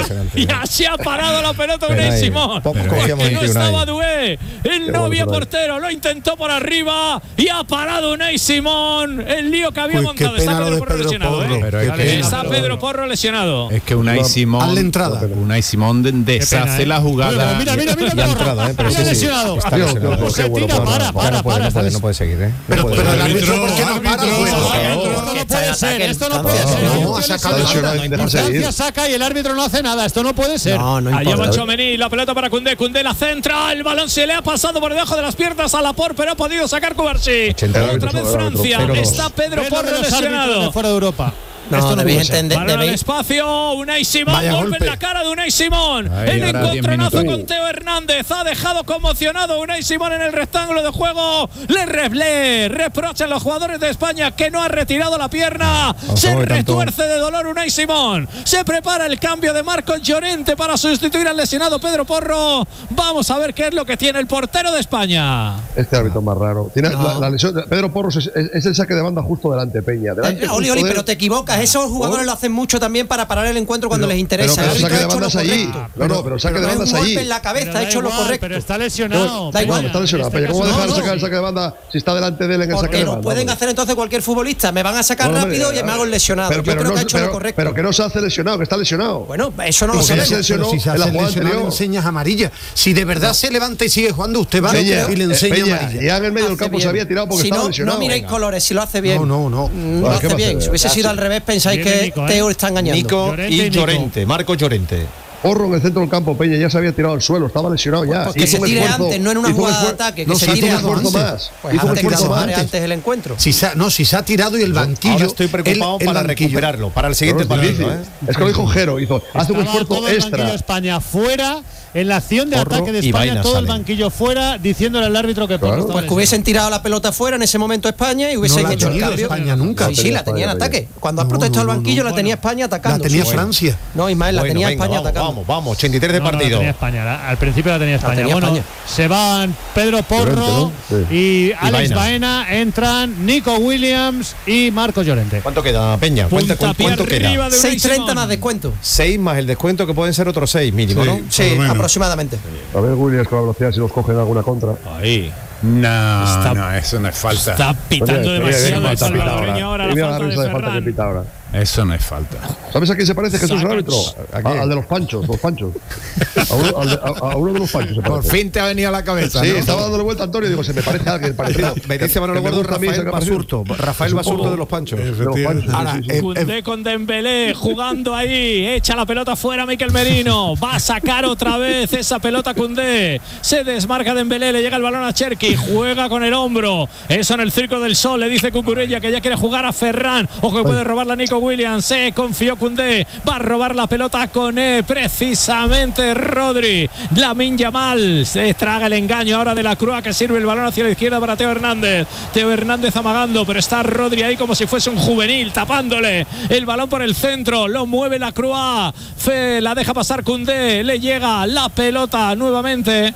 Y así ha parado la pelota Unai Simón. Porque no estaba Doué. El no había portero, lo intentó por arriba y ha parado Unai Simón. El lío que había montado. Está Pedro Porro lesionado, ¿eh? Está Pedro Porro lesionado. Es que Unai Simón, a la entrada. Unai Simón deshace pena, ¿eh? la jugada. Mira, mira, mira, mira, entrada, ¿eh? Pero mira, sí, lesionado. Está lesionado. No, se tira, no, para, no, para, no, para. No puede, no puede seguir, ¿eh? Pero, no pero el árbitro, árbitro, ¿por qué no para? Esto no puede ser, esto no puede ser. No, ha sacado Francia saca y el árbitro no hace nada. Esto no puede ser. No, no importa. Allá va Tchouaméni, la pelota para Koundé. Koundé la centra, el balón se le ha pasado por debajo de las piernas a Laporte, pero ha podido sacar Cubarsí. Otra vez Francia. Está Pedro Porro lesionado. Fuera de Europa. No, esto no debéis entender. Para el espacio, Unai Simón, Vaya golpe golpe en la cara de Unai Simón. Ahí, el encontronazo uh. con Teo Hernández ha dejado conmocionado Unai Simón en el rectángulo de juego. Le, re, le reprochan los jugadores de España que no ha retirado la pierna. No, se retuerce tanto. de dolor Unai Simón. Se prepara el cambio de Marcos Llorente para sustituir al lesionado Pedro Porro. Vamos a ver qué es lo que tiene el portero de España. Este árbitro más raro. Tiene no. la, la lesión de Pedro Porro es, es, es el saque de banda justo delante, Peña. Delante, eh, Oli, Oli, pero te equivocas. Pues esos jugadores lo hacen mucho también para parar el encuentro cuando pero, les interesa. Pero, pero saque de bandas allí. No, no, pero saque de bandas allí. En la cabeza, ha hecho lo correcto. Pero está lesionado. Da igual. Está lesionado. Pero ¿cómo va a dejar sacar el saque de banda si está delante de él en el saque de banda? Porque lo pueden hacer entonces cualquier futbolista. Me van a sacar rápido y me hago el lesionado. Yo creo que ha hecho lo correcto. Pero que no se hace lesionado, que está lesionado. Bueno, eso no lo sé. Si se hace lesionado, enseñas amarilla. Si de verdad se levanta y sigue jugando, usted va y le enseña amarilla. Ya en el medio del campo se había tirado porque estaba lesionado. No miréis colores, si lo hace bien. No, no, no. Lo hace bien. Si hubiese sido al revés, pensáis que Teo está engañando. Nico y Llorente, Marco Llorente. Porro en el centro del campo, Peña ya se había tirado al suelo, estaba lesionado ya. Pues que se tire antes, no en una jugada de ataque, que se tire antes. Más. Pues hizo un esfuerzo más antes el encuentro. Si se, no, si se ha tirado y el banquillo. Ahora estoy preocupado el, el para banquillo. recuperarlo, para el siguiente partido. ¿eh? Es que lo dijo Jero, hizo, hace un esfuerzo todo el extra. banquillo España fuera, en la acción de Porro ataque de España, todo salen. el banquillo fuera, diciéndole al árbitro que Porro Pues que hubiesen tirado la pelota fuera en ese momento España y hubiesen no hecho el cambio. España nunca. Sí, sí, la tenía en ataque. Cuando has protestado el banquillo, la tenía España atacando. La tenía Francia. No, Ismael, la tenía España atacando. Vamos, vamos, ochenta y tres de No, no, partido. la tenía España, la, al principio la tenía España. tenía bueno, España. se van Pedro Porro Llorente, ¿no? y Alex Baena. Baena, entran Nico Williams y Marco Llorente. ¿Cuánto queda, Peña? ¿Cuánto, cuánto queda? seis treinta más descuento. seis más el descuento que pueden ser otros seis mínimo, ¿no? Sí, aproximadamente. A ver, Williams, con la velocidad, si nos cogen alguna contra. Ahí. No, Está- no, eso no es falta. Está pitando Oye, demasiado oye, el salvadoreño ahora la Mira falta risa de de falta que Ferran. pita ahora. Eso no es falta. ¿Sabes a quién se parece Jesús el Saca- árbitro? ¿A A- quién? Al de los panchos, los panchos. A uno, al de- a- a uno de los panchos se Por parece. fin te ha venido a la cabeza. Sí, ¿no? estaba dándole vuelta a Antonio y digo, se me parece a alguien parecido. Me dice Manolo Que me Gordo gusta a mí, Rafael saca parecido. Basurto. Rafael Es un Basurto poco- de los Panchos. de los panchos. Ahora, sí, sí, sí. eh, Koundé con Dembélé jugando ahí, echa la pelota fuera Mikel Merino, va a sacar otra vez esa pelota Koundé, se desmarca Dembélé, le llega el balón a Cherki, juega con el hombro, eso en el Circo del Sol, le dice Cucurella que ya quiere jugar a Ferran, o que puede robarla Nico Williams, se confió Koundé, va a robar la pelota con él, precisamente Rodri, Lamine Yamal, se traga el engaño ahora de la Crua que sirve el balón hacia la izquierda para Teo Hernández, Teo Hernández amagando, pero está Rodri ahí como si fuese un juvenil, tapándole el balón por el centro, lo mueve la Crua, Fe, la deja pasar Koundé, le llega la pelota nuevamente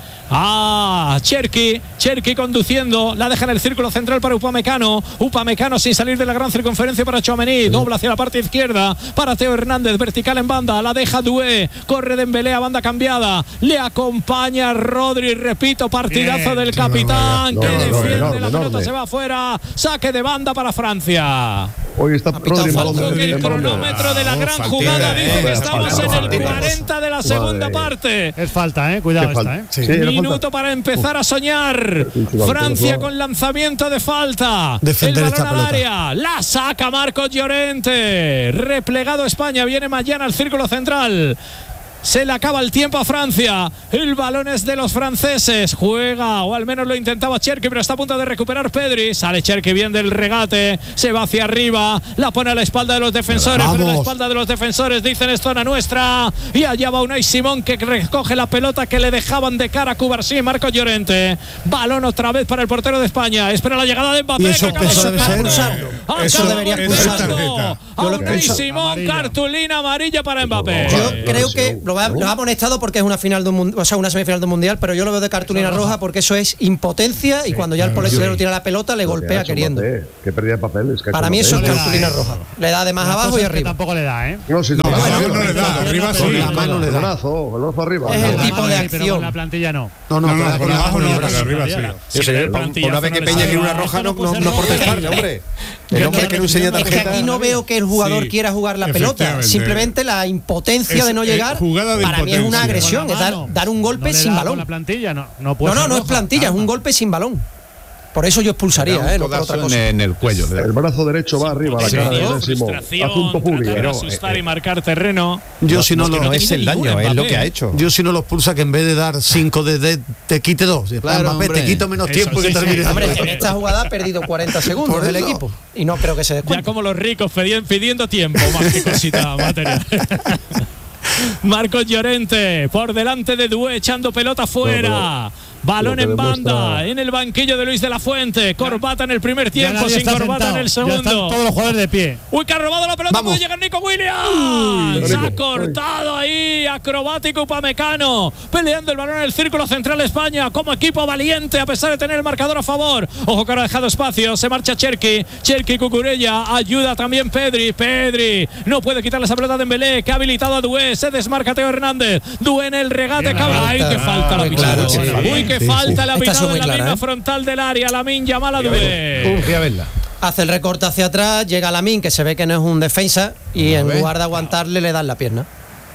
a Cherki, Cherki conduciendo, la deja en el círculo central para Upamecano, Upamecano sin salir de la gran circunferencia para Tchouaméni, dobla hacia la parte izquierda para Teo Hernández, vertical en banda, la deja Doué, corre Dembélé a banda cambiada, le acompaña Rodri, repito, partidazo Bien, del capitán no, que no, no, defiende enorme, la pelota, enorme. se va afuera, saque de banda para Francia. Hoy está Rodri en balón Ojo de que el en balón de oro. cronómetro de la Oh, gran faltita, jugada dice eh. que Falta, estamos falta, en el falta. cuarenta de la segunda Madre. parte. Es falta, eh, cuidado Qué esta, falta. eh. Sí, era Minuto falta. para empezar a soñar. Francia con lanzamiento de falta. Defender el esta balón al pelota. área. La saca Marcos Llorente. Replegado España. Viene mañana al círculo central. Se le acaba el tiempo a Francia. El balón es de los franceses. Juega, o al menos lo intentaba Cherki, pero está a punto de recuperar Pedri. Sale Cherki bien del regate. Se va hacia arriba. La pone a la espalda de los defensores. Pero a la Vamos. espalda de los defensores dicen es zona nuestra. Y allá va Unai Simón que recoge la pelota que le dejaban de cara a Cubarsí y Marcos Llorente. Balón otra vez para el portero de España. Espera la llegada de Mbappé. Y eso- que acaba eso de debe ser- expulsarlo. eso Acaba debería de expulsar. expulsarlo tarjeta. a Yo lo Unai pienso. Simón, Amarilla. cartulina amarilla para Mbappé. Yo Eh, creo sí, que sí. lo, ha, lo ha amonestado porque es una final de un mun- o sea, una semifinal de un mundial, pero yo lo veo de cartulina roja porque eso es impotencia y cuando ya el portero tira la pelota le Lo que ha golpea hecho queriendo. Mbappé, que perdía papeles. que ha Para hecho mí eso es Mbappé. le da, cartulina eh. roja. Le da de más La abajo cosa y es que arriba. tampoco le da, ¿eh? No, sí, No, no, no, no, no le da, arriba sí. Con la mano le el da. brazo, el brazo arriba. Es el No, tipo Mano de ahí, pero acción. con la plantilla no. No, no, No, con no, la- por con la abajo mano no, y el pero brazo. arriba sí. Sí, señor, plantilla, una vez que no Peña le quiere una sale. roja, no, Esto no no, puede no ser protestarle, roja. hombre. El hombre que no enseña Es que tarjeta. aquí no veo que el jugador Sí, quiera jugar la pelota. efectivamente. Simplemente la impotencia Es, de no eh, llegar. jugada de Para mí es una impotencia. agresión, Con es la dar, mano. dar un golpe No le sin da balón. con la plantilla, no, no No, puede no, ser no es roja. plantilla, es un golpe sin balón. Por eso yo expulsaría, Un eh, no por codazo otra cosa. en, en el cuello. le da. El brazo derecho va arriba a la cara de Frustración, Unai Simón. frustración, Asunto público. tratar de Pero, asustar eh, y marcar terreno. Yo si no, no, lo no es el daño, es lo que ha hecho. Yo si no lo expulsa que en vez de dar cinco de, de te quite dos. Claro, Mbappé, te hombre. quito menos Eso tiempo sí, que sí. termine. Hombre, en esta jugada ha perdido cuarenta segundos Por el eso. equipo. Y no creo que se Ya descuente. como los ricos pedien- pidiendo tiempo, más que cosita material. Marcos Llorente por delante de Doué echando pelota fuera. Balón en demuestra... banda, en el banquillo de Luis de la Fuente. Corbata en el primer tiempo, sin corbata sentado. En el segundo. Ya están todos los jugadores de pie. Uy, que ha robado la pelota. Puede llegar Nico Williams. Uy, se ha cortado ahí, acrobático Upamecano, peleando el balón en el círculo central de España, como equipo valiente a pesar de tener el marcador a favor. Ojo que ahora ha dejado espacio, se marcha Cherki, Cherki Cucurella, ayuda también Pedri, Pedri, no puede quitarle esa pelota de Dembélé, que ha habilitado a Doué, se desmarca Teo Hernández, Doué en el regate, cabrón. Ay, que falta la claro, sí. Uy, que sí, falta sí. la pitado en la clara, misma ¿eh? frontal del área, Lamine Yamal a Doué. Fui a verla. Hace el recorte hacia atrás, llega Lamine, que se ve que no es un defensa, y en lugar de aguantarle le dan la pierna.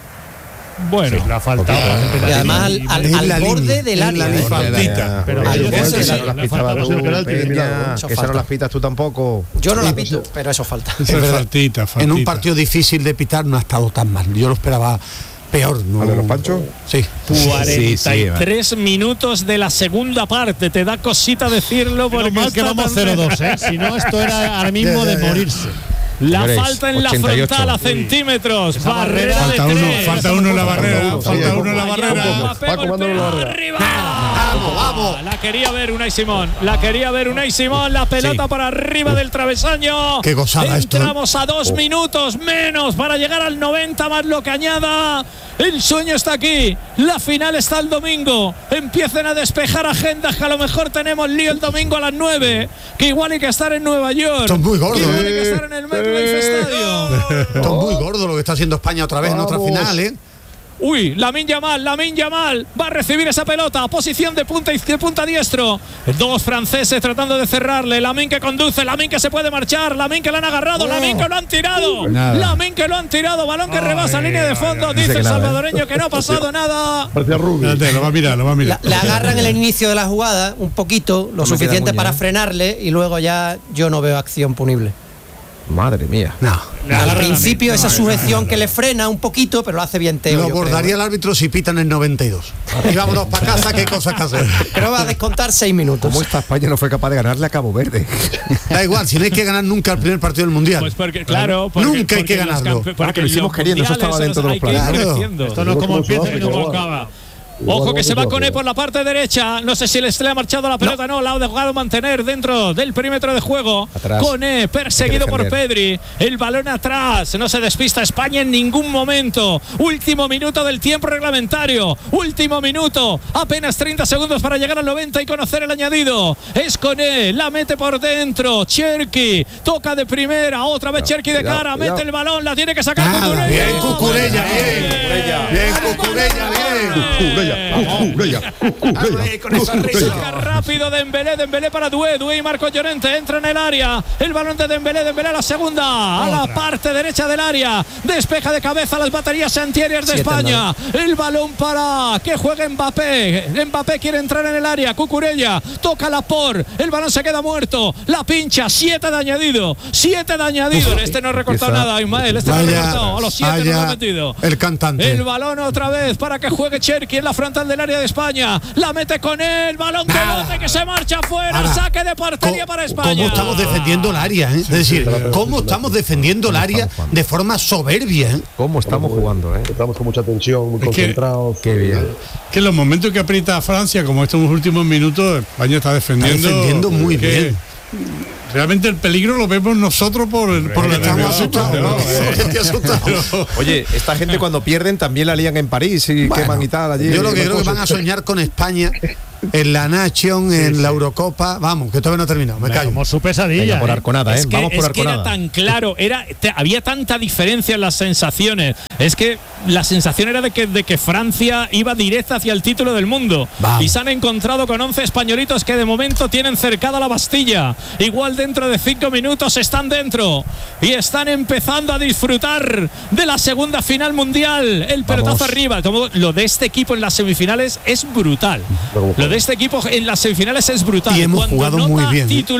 Bueno, sí, le ha faltado. ¿eh? Y además al, al, al borde del área. ¿eh? Faltita. Pero al yo borde sé, esa sí, no las le pitaba falta. tú, Penalti de Peña, milagro. que esa no las pitas tú tampoco. Yo no la pito, pero eso falta. Es faltita, faltita. En un partido difícil de pitar no ha estado tan mal. Yo lo esperaba peor. ¿No? ¿Vale, los Panchos? Sí. cuarenta y tres minutos de la segunda parte. Te da cosita decirlo porque mal que vamos cero dos, ¿eh? Si no, esto era ahora mismo de morirse. La Señores, falta en la ochenta y ocho. frontal a centímetros. Esa Barrera Falta de uno, tres. falta uno en la barrera, uno, falta sí, uno en la barrera. Paco, mándalo la barrera. ¡Arriba! ¡Vamos, vamos! La quería ver Unai Simón. La quería ver Unai Simón. La pelota Sí. para arriba del travesaño. Qué gozada esto, ¿eh? Entramos a dos minutos menos para llegar al noventa más lo que añada. El sueño está aquí. La final está el domingo. Empiecen a despejar agendas, que a lo mejor tenemos lío el domingo a las nueve. Que igual hay que estar en Nueva York. Esto es muy gordo, Que igual ¿eh? hay que estar en el MetLife Stadium. Esto es muy gordo lo que está haciendo España otra vez Vamos. en otra final, ¿eh? Uy, Lamine Yamal, Lamine Yamal va a recibir esa pelota, posición de punta de punta diestro. Dos franceses tratando de cerrarle. Lamine que conduce, Lamine que se puede marchar, Lamine que lo han agarrado, Oh. Lamine que lo han tirado, Nada. Lamine que lo han tirado, balón que Ay, rebasa línea de fondo. ay, ay, Dice que el nada, salvadoreño que no ha pasado nada. Parecía Rubio. Espérate, lo va a mirar, lo va a mirar. La- le agarran en el inicio de la jugada un poquito, lo me suficiente queda muy para bien. frenarle, y luego ya yo no veo acción punible. Madre mía. No. Al principio esa sujeción que le frena un poquito, pero lo hace bien Teo. Lo yo creo. abordaría el árbitro si pitan el noventa y dos. Y vámonos para casa, qué cosas que hacer. Pero va a descontar seis minutos. ¿Cómo esta España no fue capaz de ganarle a Cabo Verde? Da igual, si no hay que ganar nunca el primer partido del Mundial. Pues porque, claro, porque, Nunca hay que porque los ganarlo. campe- Ah, porque que lo hicimos los queriendo, eso estaba mundiales dentro de los hay que ir planes. Claro. creciendo. Esto no es como empieza y no como acaba. Ojo que se va Koné por la parte derecha. No sé si les le ha marchado la pelota, no, no la ha dejado mantener dentro del perímetro de juego. Atrás. Koné perseguido por defender. Pedri. El balón atrás. No se despista España en ningún momento. Último minuto del tiempo reglamentario. Último minuto. Apenas treinta segundos para llegar al noventa y conocer el añadido. Es Koné. La mete por dentro. Cherki. Toca de primera. Otra vez Cherki de cuidado, cara. cuidado. Mete el balón. La tiene que sacar Nada, Cucurella. bien, Cucurella, bien. Bien, Cucurella, bien. Cucurella, Cucurella, con esa risa. Saca rápido Dembélé, Dembélé para Doué, Doué y Marco Llorente entra en el área. El balón de Dembélé, Dembélé a la segunda, a la parte derecha del área. Despeja de cabeza las baterías antiaéreas de Siete, España. El balón para que juegue Mbappé. Mbappé quiere entrar en el área. Cucurella toca la por. El balón se queda muerto. La pincha. Siete de añadido. Siete de añadido. En este no ha recortado Esa- nada, Ismael. Este no ha Vaya, recortado. A los siete no lo vaya ha metido. el cantante. El balón otra vez para que juegue Cherki en la frontal del área de España. La mete con él. Balón que Nada. bote, que se marcha afuera. Ahora, Saque de portería Co- para España. ¿Cómo estamos defendiendo el área? ¿eh? Es decir, ¿cómo estamos defendiendo el área de forma soberbia? ¿eh? ¿Cómo estamos jugando, eh? Estamos con mucha tensión, muy Es que- concentrados. Qué bien. Que en los momentos que aprieta a Francia, como estos últimos minutos, España está defendiendo. Está defendiendo muy que bien. Realmente el peligro lo vemos nosotros por, por la Estamos nerviosismo, asustados. ¿no? ¿no? Estoy asustado. Oye, esta gente cuando pierden también la lían en París y Bueno, queman y tal allí. Yo lo que Qué creo que cosas. van a soñar con España en la Nation, en la Eurocopa. Vamos, que todavía no ha terminado. Me callo. Como su pesadilla. Venga, por ¿eh? Arconada, ¿eh? Es que, Vamos por es que era Arconada. tan claro, era, te- había tanta diferencia en las sensaciones. Es que la sensación era de que, de que Francia iba directa hacia el título del mundo. Vamos. Y se han encontrado con once españolitos que de momento tienen cercada la Bastilla. Igual dentro de cinco minutos están dentro. Y están empezando a disfrutar de la segunda final mundial. El pelotazo Vamos. arriba. Como lo de este equipo en las semifinales es brutal. Lo de este equipo en las semifinales es brutal. Y hemos Cuando jugado nota muy bien, ¿eh? título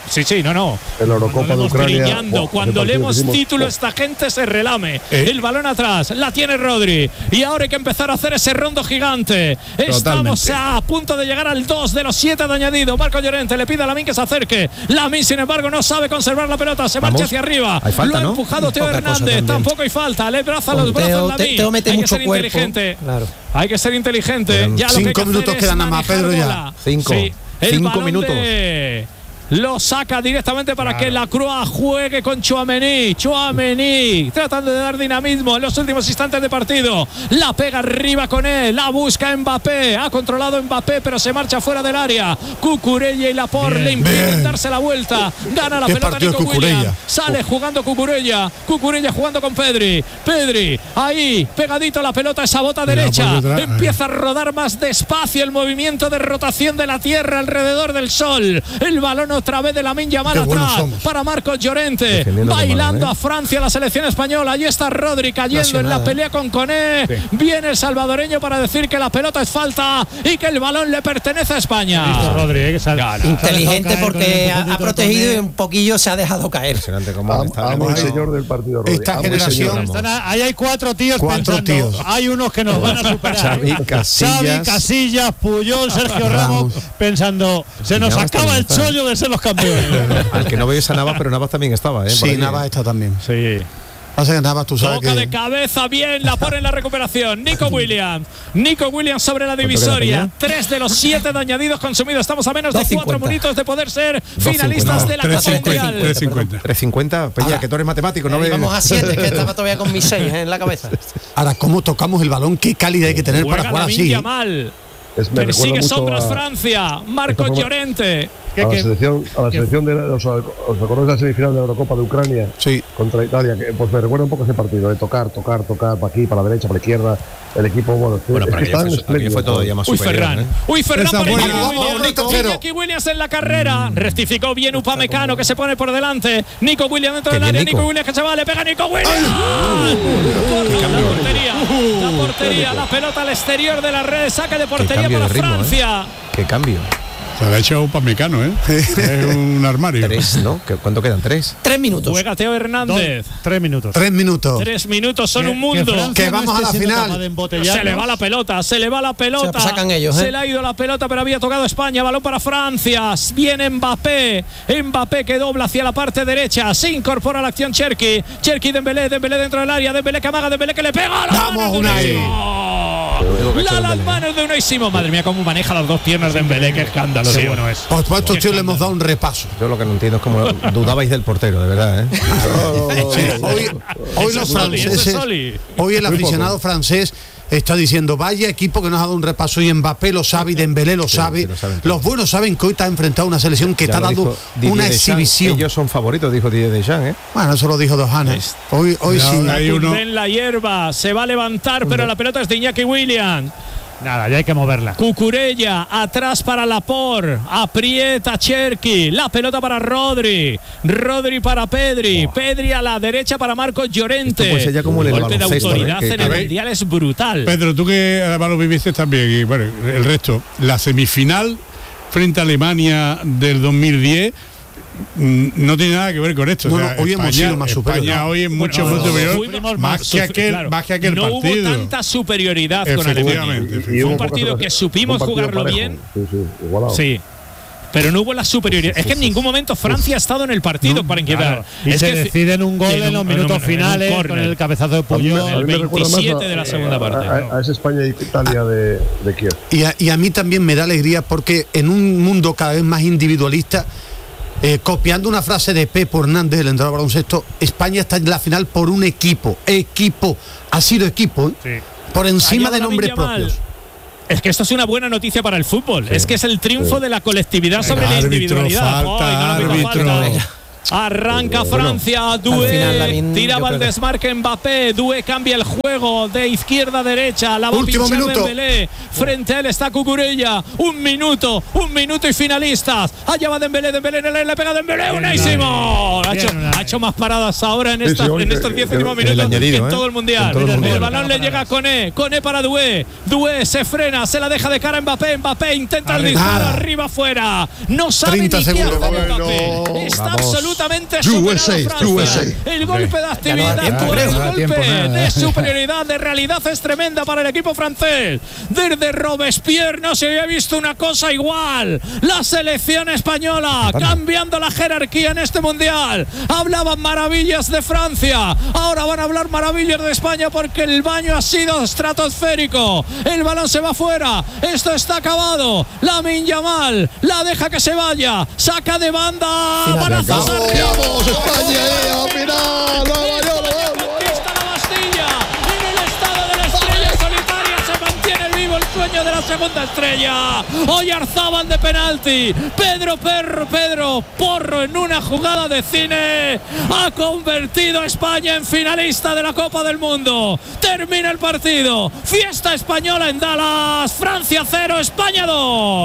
Sí, sí, no, no. En la Eurocopa de Ucrania. Brillando. Cuando leemos título, esta gente se relame. ¿Eh? El balón atrás, la tiene Rodri. Y ahora hay que empezar a hacer ese rondo gigante. Totalmente. Estamos a punto de llegar al dos de los siete de añadido. Marco Llorente le pide a Lamine que se acerque. Lamine, sin embargo, no sabe conservar la pelota. Se marcha Vamos. hacia arriba. Falta, lo ha empujado ¿no? Teo Hernández. Tampoco hay falta. Le braza los brazos Lamine. Te, te hay que ser cuerpo. inteligente. Claro. Hay que ser inteligente. Ya lo cinco que minutos quedan nada más, Pedro, ya. Cinco. Sí. Cinco minutos. De... Lo saca directamente para claro. que la Croix juegue con Tchouaméni. Tchouaméni tratando de dar dinamismo en los últimos instantes de partido. La pega arriba con él. La busca Mbappé. Ha controlado Mbappé, pero se marcha fuera del área. Cucurella y Laporte bien, le impiden bien. darse la vuelta. Gana la pelota Nico Williams. Sale jugando Cucurella. Cucurella jugando con Pedri. Pedri ahí pegadito a la pelota, esa bota Mira, derecha. Empieza a rodar más despacio el movimiento de rotación de la tierra alrededor del sol. El balón otra vez de Lamine Yamal atrás para Marcos Llorente, bailando a Francia la selección española. Allí está Rodri cayendo en la pelea con Koné. Sí. Viene el salvadoreño para decir que la pelota es falta y que el balón le pertenece a España. Rodri, eh, que sale, inteligente porque ha, ha protegido y un poquillo se ha dejado caer. Amo el señor del partido, Rodri. Esta generación, ahí hay cuatro tíos cuatro pensando, tíos. Hay unos que nos van a superar. Xavi, Casillas, Xavi, Casillas, Puyol, Sergio Ramos, pensando, se nos acaba el chollo de ser los campeones. Al que no veis a Navas, pero Navas también estaba, ¿eh? Sí, Navas está también. Sí. Pasa que Navas, tú sabes Toca que... de cabeza, bien, la pone en la recuperación. Nico Williams. Nico Williams sobre la divisoria. Tres de los siete de añadidos consumidos. Estamos a menos de cuatro minutos de poder ser finalistas de la Copa Mundial. tres cincuenta. tres cincuenta, Peña, que tú eres matemático, ¿no? Vamos a siete, que estaba todavía con mis seis en la cabeza. Ahora, ¿cómo tocamos el balón? ¿Qué calidad hay que tener Juega para jugar Lamine así? Yamal. Es, Persigue sombras a, Francia. Marcos Llorente. A la selección, a la selección de os, os acordáis de la semifinal de la Eurocopa de Ucrania sí. contra Italia, que pues me recuerda un poco ese partido de tocar, tocar, tocar para aquí, para la derecha, para la izquierda. El equipo, bueno, bueno es que están espléndidos. Fue todo ya más Uy, superior, Ferran. ¿eh? Uy, Ferran por Williams. Iñaki Williams en la carrera. Mm. Rectificó bien Upamecano, que se pone por delante. Nico Williams dentro del área. Nico? Nico Williams que se va, le pega Nico Williams. La portería. La portería, la pelota al exterior de la red. Saque de portería para de ritmo, Francia. ¿eh? Qué cambio. Se le ha hecho un Upamecano, ¿eh? Es un armario. Tres, ¿no? ¿Cuánto quedan? ¿Tres? Tres minutos. Juega Teo Hernández. Dos, tres minutos. Tres minutos. Tres minutos son que, un mundo. Que, que vamos no a la final. Se le va la pelota, se le va la pelota. Se sacan ellos, ¿eh? Se le ha ido la pelota, pero había tocado España. Balón para Francia. Viene Mbappé. Mbappé que dobla hacia la parte derecha. Se incorpora a la acción Cherki. Cherki, Dembélé, Dembélé dentro del área. Dembélé que amaga, Dembélé que le pega. La ¡Vamos, Unai! La, las manos de Unai Simón. Madre mía, cómo maneja las dos piernas de Dembélé. Qué escándalo, sí, bueno es. Por supuesto, tío, le hemos dado un repaso. Yo lo que no entiendo es cómo dudabais del portero, de verdad, ¿eh? Sí, hoy, hoy los franceses, hoy el aficionado francés está diciendo, vaya equipo que nos ha dado un repaso, y Mbappé lo sabe y Dembélé lo sabe. Sí, lo los buenos saben que hoy está enfrentado a una selección que ya te ha dado una exhibición. Ellos son favoritos, dijo Didier Deschamps, ¿eh? Bueno, eso lo dijo Dojana. Hoy, hoy no, sí. Hay uno en la hierba, se va a levantar, pero la pelota es de Iñaki Williams. Nada, ya hay que moverla. Cucurella, atrás para Laporte, aprieta Cherki, la pelota para Rodri, Rodri para Pedri, oh. Pedri a la derecha para Marcos Llorente. Pues ella como el golpe de autoridad ¿eh? en el Mundial es brutal. Pedro, tú que además lo viviste también, y bueno, el resto, la semifinal frente a Alemania del dos mil diez no tiene nada que ver con esto. No, o sea, no, hoy España, hemos sido más superiores. España hoy es mucho bueno, más no, superior, más, más, que aquel, claro, más que aquel no partido. No hubo tanta superioridad con Alemania. Fue un partido que supimos jugarlo parejo. bien. Sí, sí, igualado. Sí. Pero no hubo la superioridad. Es que en ningún momento Francia ha estado en el partido no, para inquietar. Claro. Y es se que deciden un gol en, en los minutos en, finales en con el cabezazo de Puyol. El veintisiete de la segunda parte. A, a, a esa España e Italia de, de Kiev. Y a, y a mí también me da alegría porque en un mundo cada vez más individualista, Eh, copiando una frase de Pepo Hernández, el entrenador de baloncesto, España está en la final por un equipo. Equipo. Ha sido equipo, ¿eh? Sí. Por encima de nombres propios. Es que esto es una buena noticia para el fútbol. Sí. Es que es el triunfo sí. de la colectividad sobre el la árbitro, individualidad. Falta, oh, no, árbitro. Falta. Arranca Francia, Doué, tiraba el desmarque Mbappé, Doué cambia el juego de izquierda a derecha, la va a pinchar Dembélé, frente a él está Cucurella, un minuto, un minuto y finalistas, allá va Dembélé, Dembélé, le pega Dembélé, buenísimo, ha hecho, ha hecho más paradas ahora en, esta, en estos diez últimos minutos que en todo el mundial, el balón le llega a Koné, Koné para Doué, Doué se frena, se la deja de cara a Mbappé, Mbappé intenta el disparo, arriba afuera, no sabe ni qué hacer Mbappé, está absolutamente superado Francia. El golpe de actividad, el golpe de superioridad, de realidad es tremenda para el equipo francés. Desde Robespierre no se había visto una cosa igual. La selección española cambiando la jerarquía en este mundial. Hablaban maravillas de Francia, ahora van a hablar maravillas de España porque el baño ha sido estratosférico. El balón se va fuera, esto está acabado. Lamine Yamal la deja que se vaya, saca de banda, van a pasar. ¡Vamos, España! ¡Mira! Conquista la Bastilla. En el estado de la estrella solitaria se mantiene vivo el sueño de la segunda estrella. Oyarzábal de penalti. Pedro Perro, Pedro Porro en una jugada de cine ha convertido a España en finalista de la Copa del Mundo. Termina el partido. Fiesta española en Dallas. Francia cero, España dos.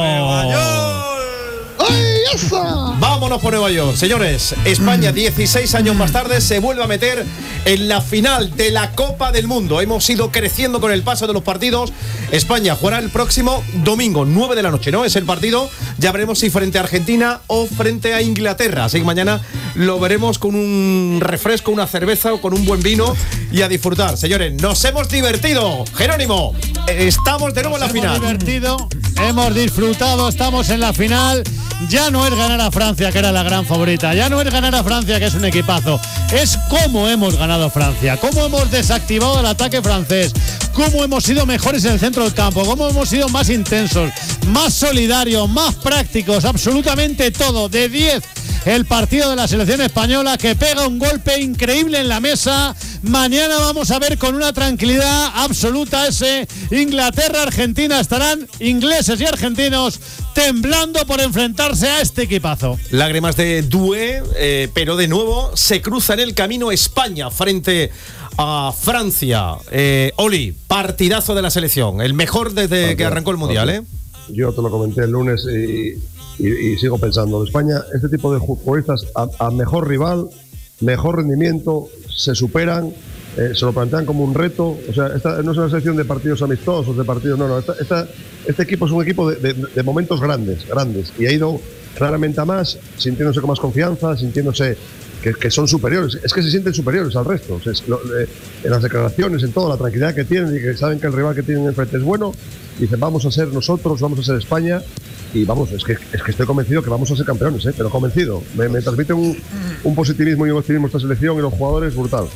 ¡Ay, esa! Vámonos por Nueva York, señores. España, dieciséis años más tarde, se vuelve a meter en la final de la Copa del Mundo. Hemos ido creciendo con el paso de los partidos. España jugará el próximo domingo, nueve de la noche, ¿no? Es el partido. Ya veremos si frente a Argentina o frente a Inglaterra. Así que mañana lo veremos con un refresco, una cerveza o con un buen vino y a disfrutar. Señores, nos hemos divertido. Jerónimo, estamos de nuevo en la final. Hemos divertido, hemos disfrutado, estamos en la final. Ya no es ganar a Francia, que era la gran favorita. Ya no es ganar a Francia, que es un equipazo. Es cómo hemos ganado a Francia, cómo hemos desactivado el ataque francés, cómo hemos sido mejores en el centro del campo, cómo hemos sido más intensos, más solidarios, más prácticos, absolutamente todo. De diez el partido de la selección española, que pega un golpe increíble en la mesa. Mañana vamos a ver con una tranquilidad absoluta ese Inglaterra-Argentina. Estarán ingleses y argentinos temblando por enfrentarse a este equipazo. Lágrimas de Doué, eh, pero de nuevo se cruza en el camino España frente a Francia. Eh, Oli, partidazo de la selección, el mejor desde partido, que arrancó el Mundial, ¿eh? Yo te lo comenté el lunes y, y, y sigo pensando. España, este tipo de futbolistas a, a mejor rival, mejor rendimiento, se superan, eh, se lo plantean como un reto. O sea, esta no es una selección de partidos amistosos, de partidos, no, no. Esta, esta, este equipo es un equipo de, de, de momentos grandes, grandes. Y ha ido claramente a más, sintiéndose con más confianza, sintiéndose que, que son superiores. Es que se sienten superiores al resto. O sea, es, lo, eh, en las declaraciones, en toda la tranquilidad que tienen y que saben que el rival que tienen enfrente es bueno, dicen, vamos a ser nosotros, vamos a ser España. Y vamos, es que, es que estoy convencido que vamos a ser campeones, ¿eh? Pero convencido. Me, me transmite un, un positivismo y un optimismo esta selección y los jugadores brutal.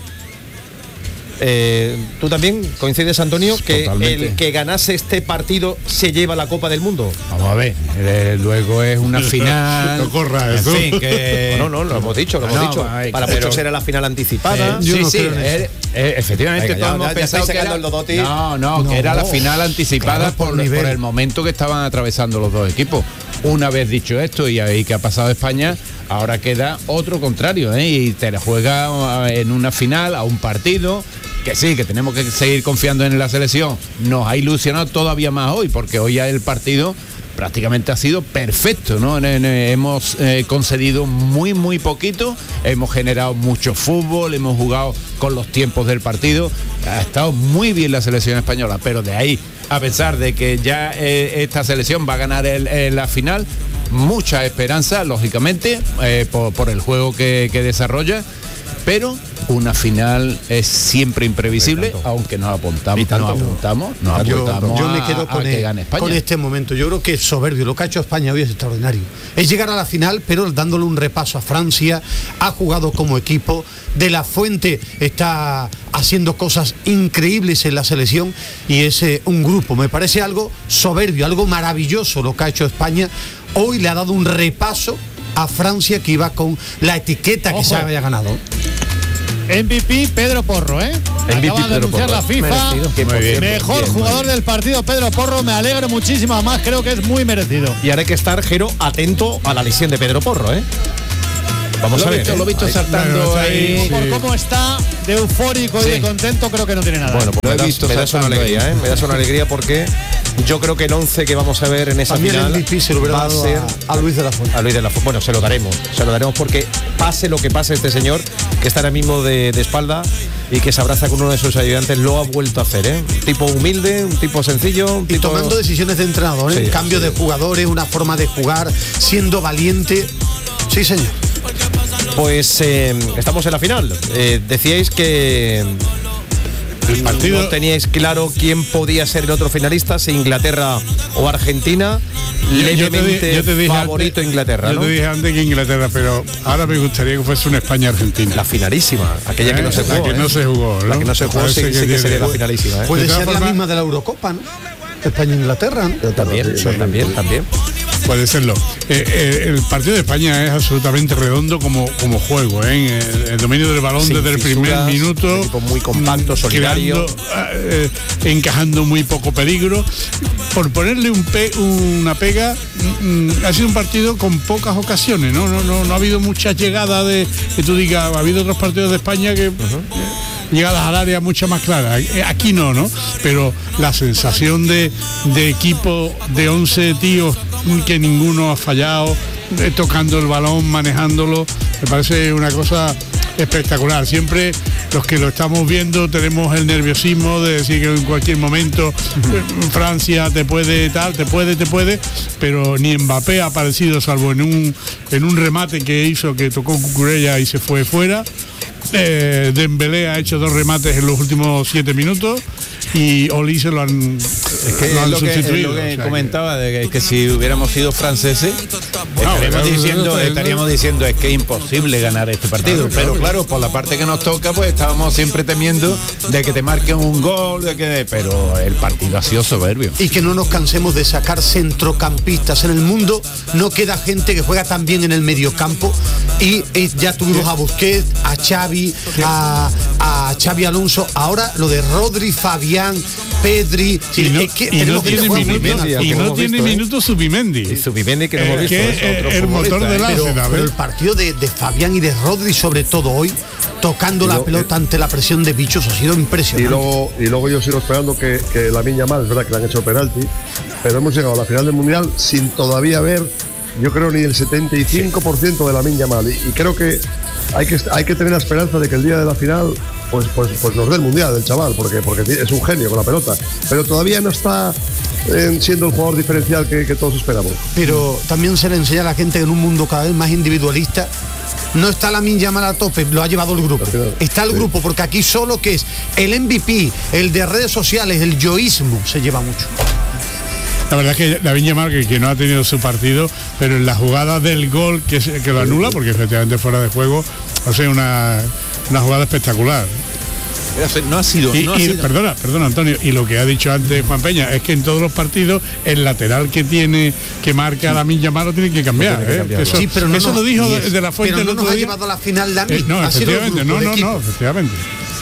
Eh, ¿Tú también coincides, Antonio, que Totalmente. El que ganase este partido se lleva la Copa del Mundo? Vamos a ver, eh, luego es una final. No corra eso. En fin, que... No, no, lo hemos dicho, lo hemos no, dicho. ay, Para pero... muchos era la final anticipada. Eh, Yo sí, no sí, eh, eh, efectivamente Venga, todos ya, hemos ya pensado estáis que sacando era... el Dodoti. No, no, No, que era la no. final anticipada Claro, por por, nivel. por el momento que estaban atravesando los dos equipos. Una vez dicho esto y ahí que ha pasado España, ahora queda otro contrario, ¿eh? Y te la juega en una final a un partido. Que sí, que tenemos que seguir confiando en la selección. Nos ha ilusionado todavía más hoy, porque hoy ya el partido prácticamente ha sido perfecto, ¿no? Hemos eh, concedido muy, muy poquito, hemos generado mucho fútbol, hemos jugado con los tiempos del partido. Ha estado muy bien la selección española, pero de ahí a pensar de que ya eh, esta selección va a ganar el, el, la final, mucha esperanza, lógicamente, eh, por, por el juego que, que desarrolla. Pero una final es siempre imprevisible, aunque nos apuntamos, nos apuntamos, nos yo, apuntamos yo me a, quedo a con, que el, gane España. con este momento. Yo creo que es soberbio. Lo que ha hecho España hoy es extraordinario. Es llegar a la final, pero dándole un repaso a Francia. Ha jugado como equipo. De la Fuente está haciendo cosas increíbles en la selección y es eh, un grupo. Me parece algo soberbio, algo maravilloso lo que ha hecho España. Hoy le ha dado un repaso a Francia, que iba con la etiqueta que Ojo. se había ganado. M V P Pedro Porro, ¿eh? M V P Acaba de Pedro anunciar Porro. la FIFA. Muy bien. Mejor Bien, jugador del partido, Pedro Porro. Me alegro muchísimo, además creo que es muy merecido. Y ahora hay que estar, Jero, atento a la lesión de Pedro Porro, ¿eh? Vamos lo a ver. Visto, ¿eh? Lo he visto ahí, saltando ahí. Sí. Por cómo está de eufórico Sí. y de contento, creo que no tiene nada. Bueno, pues Lo me he das, visto me das una saltando alegría, ahí. ¿eh? Me das una alegría porque yo creo que el once que vamos a ver en esa También final el M V P se lo hubiera va a dado ser a, a Luis de la Fuente. a Luis de la Fuente. Bueno, se lo daremos, se lo daremos porque pase lo que pase este señor que está ahora mismo de, de espalda y que se abraza con uno de sus ayudantes, lo ha vuelto a hacer, ¿eh? Un tipo humilde, un tipo sencillo, un Y tipo... tomando decisiones de entrenador, ¿eh? Sí, cambio sí. de jugadores, una forma de jugar, siendo valiente. Sí, señor. Pues eh, estamos en la final. Eh, decíais que El partido. no teníais claro quién podía ser el otro finalista, si Inglaterra o Argentina. Levemente favorito antes, Inglaterra, yo ¿no? te dije antes que Inglaterra, pero ahora me gustaría que fuese una España-Argentina. La finalísima, aquella que no se La jugó. que ¿eh? no se jugó, ¿no? La que no se jugó, Parece sí, que sí que tiene- sería la finalísima. ¿eh? Puede De todas ser la formas- misma de la Eurocopa, ¿no? España-Inglaterra, ¿no? También, Sí, también, también. Puede serlo. Eh, eh, el partido de España es absolutamente redondo como, como juego, ¿eh? El, el dominio del balón Sin desde el primer fisuras, minuto. un equipo muy compacto, solidario. creando, eh, encajando muy poco peligro. Por ponerle un pe- una pega, mm, ha sido un partido con pocas ocasiones, ¿no? No, no, no ha habido muchas llegadas de que tú digas, ha habido otros partidos de España que. Llegadas al área mucho más claras. Eh, Aquí no, ¿no? Pero la sensación de, de equipo de once tíos que ninguno ha fallado, eh, tocando el balón, manejándolo, me parece una cosa espectacular. Siempre los que lo estamos viendo tenemos el nerviosismo de decir que en cualquier momento eh, Francia te puede tal, te puede, te puede, pero ni Mbappé ha aparecido salvo en un en un remate que hizo que tocó Cucurella y se fue fuera. Eh, Dembélé ha hecho dos remates en los últimos siete minutos y Oli se lo han, Es que lo es han lo que, es sustituido. lo que o sea que- comentaba, de que, que si hubiéramos sido franceses, No, estaríamos, claro, diciendo, claro, estaríamos diciendo es que es imposible ganar este partido. Claro, pero claro. claro, por la parte que nos toca, pues estábamos siempre temiendo de que te marquen un gol, de que pero el partido ha sido soberbio. Y que no nos cansemos de sacar centrocampistas. En el mundo no queda gente que juega tan bien en el mediocampo y, y ya tuvimos a Busquets, a Xavi, a, a Xavi Alonso. Ahora lo de Rodri, Fabián, Pedri. Y no, es que y no tenemos gente tiene que juega muy bien minutos, al y fútbol. no hemos tiene visto, ¿eh? minutos Zubimendi. Y Zubimendi que no Eh, hemos visto. que es es otro el motor futbolista, del ¿eh? Arsenal. Pero, ¿eh? pero el partido de, de Fabián y de Rodri, sobre todo hoy, tocando Y la lo- pelota ante la presión de bichos, ha sido Y impresionante. luego, y luego yo sigo esperando que, que la Miña Mal, es verdad que le han hecho penalti, pero hemos llegado a la final del Mundial sin todavía ver, yo creo, ni el setenta y cinco por ciento de la Miña Mal. Y, y creo que hay, que hay que tener la esperanza de que el día de la final pues, pues, pues nos dé el Mundial, el chaval, porque, porque es un genio con la pelota. Pero todavía no está eh, siendo el jugador diferencial que, que todos esperamos. Pero también se le enseña a la gente que en un mundo cada vez más individualista no está la Yamal a tope, lo ha llevado el grupo. Está el grupo, porque aquí solo que es el M V P, el de redes sociales, el yoísmo, se lleva mucho. La verdad es que David Yamal, que, que no ha tenido su partido, pero en la jugada del gol que, se- que lo anula, porque efectivamente fuera de juego, o sea, una, una jugada espectacular. No ha sido, Y, no ha y, sido- perdona, perdona Antonio, y lo que ha dicho antes Juan Peña es que en todos los partidos el lateral que tiene que marca la Miña Malo tiene que cambiar. Tiene que ¿eh? cambiar, Eso, Sí, pero no eso nos- lo dijo y de, es- de la fuente pero no el nos otro ha día. llevado a la final la Eh, no, ha sido el efectivamente, grupo, no, el no, equipo. no, efectivamente.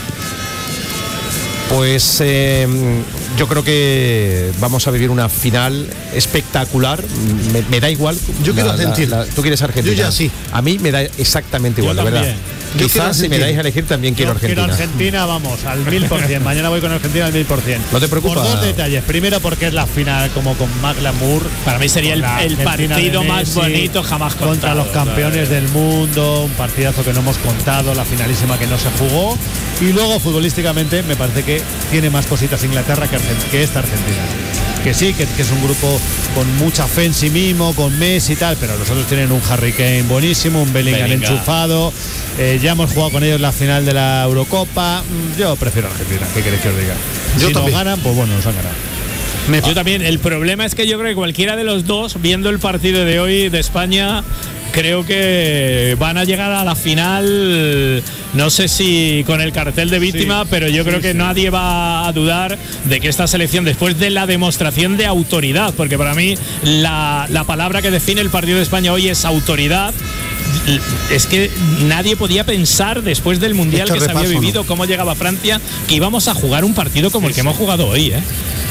Pues eh, yo creo que vamos a vivir una final espectacular. Me, me da igual. Yo quiero la- la- Argentina. la- Tú quieres Argentina. Yo ya sí. A mí me da exactamente igual, Yo la verdad. también. Yo quiero Quizás si me Argentina. dais a elegir también quiero Yo Argentina. Quiero Argentina, vamos, al mil por cien. Mañana voy con Argentina al mil por cien. ¿No te preocupa? Por dos detalles. Primero, porque es la final como con más glamour. Para mí sería el, La el Argentina partido de más Messi bonito jamás contra contado. los campeones del mundo, un partidazo que no hemos contado, la finalísima que no se jugó. Y luego, futbolísticamente, me parece que tiene más cositas Inglaterra que, Argent- que esta Argentina. Que sí, que, que es un grupo con mucha fe en sí mismo, con Messi y tal, pero los otros tienen un Harry Kane buenísimo, un Bellingham, Bellingham. enchufado. Eh, ya hemos jugado con ellos la final de la Eurocopa. Mm, Yo prefiero Argentina, ¿qué queréis que os diga? Yo si también. nos ganan, pues bueno, nos han ganado. Yo también. El problema es que yo creo que cualquiera de los dos, viendo el partido de hoy de España, creo que van a llegar a la final, no sé si con el cartel de víctima, Sí, pero yo sí, creo que sí. nadie va a dudar de que esta selección, después de la demostración de autoridad, porque para mí la, la palabra que define el partido de España hoy es autoridad. Es que nadie podía pensar después del Mundial Este que se había repaso, vivido, ¿no? cómo llegaba Francia, que íbamos a jugar un partido como el que hemos jugado hoy, ¿eh?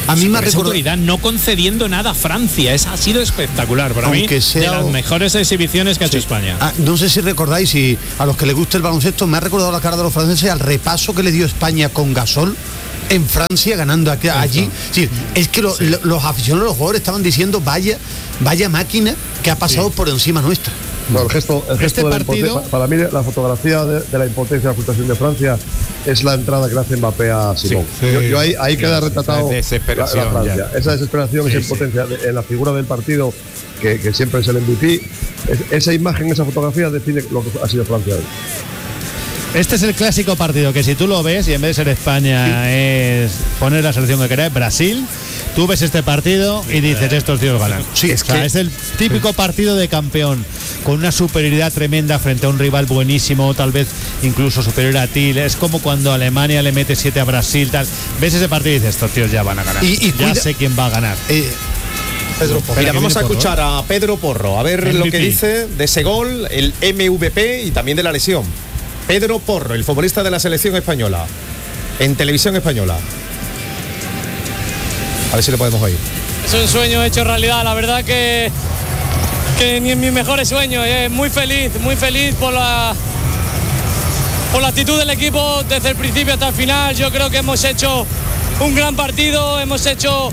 A mí me ha recordado autoridad, no concediendo nada a Francia. Es, ha sido espectacular para Aunque mí, sea de las mejores exhibiciones que ha sí. hecho España. Ah, no sé si recordáis, y a los que les gusta el baloncesto, me ha recordado la cara de los franceses al repaso que le dio España con Gasol en Francia, ganando aquí, allí. Sí, es que lo, sí. lo, los aficionados, los jugadores estaban diciendo, vaya, vaya máquina que ha pasado sí. por encima nuestra. No, el gesto, el gesto este de partido, la para mí la fotografía de, de la impotencia, la frustración de Francia es la entrada que le hace Mbappé a Simón. Sí, sí, yo, yo ahí, ahí sí, queda retratado desesperación, la, la Francia. Ya. Esa desesperación, sí, esa impotencia sí. de, en la figura del partido, que, que siempre es el M V P. Es, esa imagen, esa fotografía define lo que ha sido Francia hoy. Este es el clásico partido que si tú lo ves y en vez de ser España sí. es poner la selección que querés, Brasil, tú ves este partido y dices estos tíos ganan. Sí, es, o sea, que, es el típico sí. partido de campeón con una superioridad tremenda frente a un rival buenísimo, tal vez incluso superior a ti. Es como cuando Alemania le mete siete a Brasil, tal. Ves ese partido y dices estos tíos ya van a ganar. Y, y ya cuida, sé quién va a ganar. Eh, Pedro Porro. Mira, vamos a escuchar Porro, ¿eh? a Pedro Porro, a ver M V P. Lo que dice de ese gol, el M V P y también de la lesión. Pedro Porro, el futbolista de la selección española, en televisión española. A ver si le podemos oír. Es un sueño hecho realidad, la verdad que, que ni en mis mejores sueños. Eh, muy feliz, muy feliz por la, por la actitud del equipo desde el principio hasta el final. Yo creo que hemos hecho un gran partido, hemos hecho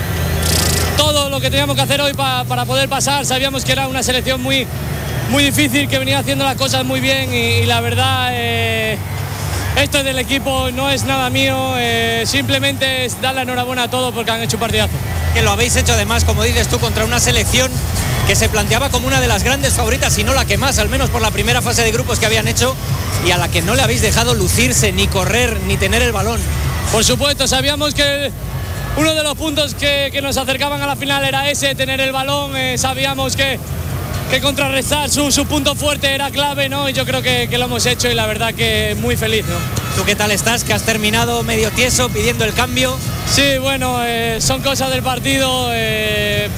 todo lo que teníamos que hacer hoy pa, para poder pasar. Sabíamos que era una selección muy... muy difícil, que venía haciendo las cosas muy bien y, y la verdad eh, esto es del equipo, no es nada mío, eh, simplemente es dar la enhorabuena a todos porque han hecho un partidazo. Que lo habéis hecho además, como dices tú, contra una selección que se planteaba como una de las grandes favoritas, si no la que más, al menos por la primera fase de grupos que habían hecho, y a la que no le habéis dejado lucirse, ni correr, ni tener el balón. Por supuesto, sabíamos que uno de los puntos que, que nos acercaban a la final era ese, tener el balón, eh, sabíamos que que contrarrestar su, su punto fuerte era clave, ¿no? Y yo creo que, que lo hemos hecho y la verdad que muy feliz, ¿no? ¿Tú qué tal estás? Que has terminado medio tieso pidiendo el cambio. Sí, bueno, eh, son cosas del partido. Eh,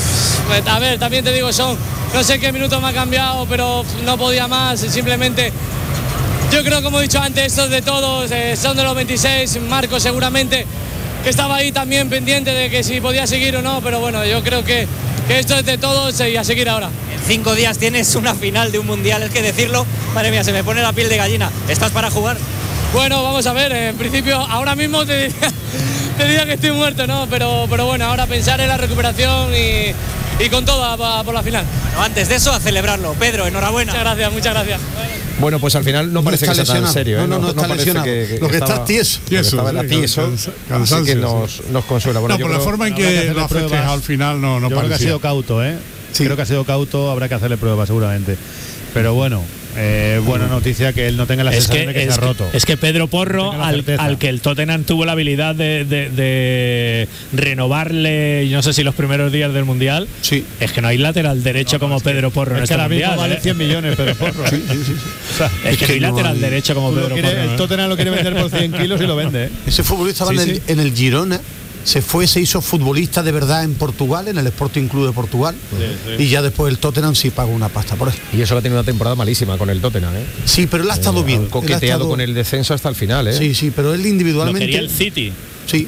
a ver, también te digo, son, no sé qué minutos me ha cambiado, pero no podía más, simplemente... Yo creo, como he dicho antes, esto es de todos, eh, son de los veintiséis, Marco seguramente, que estaba ahí también pendiente de que si podía seguir o no, pero bueno, yo creo que, que esto es de todos y a seguir ahora. Cinco días tienes una final de un mundial, es que decirlo, madre mía, se me pone la piel de gallina. ¿Estás para jugar? Bueno, vamos a ver, en principio ahora mismo te diría, te diría que estoy muerto, ¿no? Pero, pero bueno, ahora pensar en la recuperación y, y con todo a, a por la final. Bueno, antes de eso, a celebrarlo. Pedro, enhorabuena. Muchas gracias, muchas gracias. Bueno, pues al final no, no parece que sea tan serio. No, no, no, no, está no lesionado. Que, que lo que estaba, está tieso. tieso, estaba sí, tieso cansa, así que nos, sí. nos consuela. Bueno, no, por la creo, forma en que lo ha festejado al final no, no yo parecía. Creo que ha sido cauto, ¿eh? Sí. Creo que ha sido cauto, habrá que hacerle pruebas seguramente. Pero bueno, eh, buena noticia que él no tenga la es sensación que, de que es se ha roto. Es que Pedro Porro, al, al que el Tottenham tuvo la habilidad de, de, de renovarle, no sé si los primeros días del Mundial, sí. es que no hay lateral derecho no, como Pedro Porro es en este que Mundial. Mismo vale ¿eh? cien millones Pedro Porro. Sí, sí, sí. O sea, es, es que, que no hay lateral hay... derecho como Pedro quiere, Porro. El Tottenham lo quiere vender por cien kilos y lo vende. ¿eh? Ese futbolista sí, estaba sí. en, en el Girona. Se fue, se hizo futbolista de verdad en Portugal, en el Sporting Club de Portugal, sí, sí. y ya después el Tottenham sí pagó una pasta por eso. Y eso que ha tenido una temporada malísima con el Tottenham, ¿eh? Sí, pero él ha estado eh, bien. Coqueteado estado... con el descenso hasta el final, ¿eh? Sí, sí, pero él individualmente... Lo quería el City. Sí.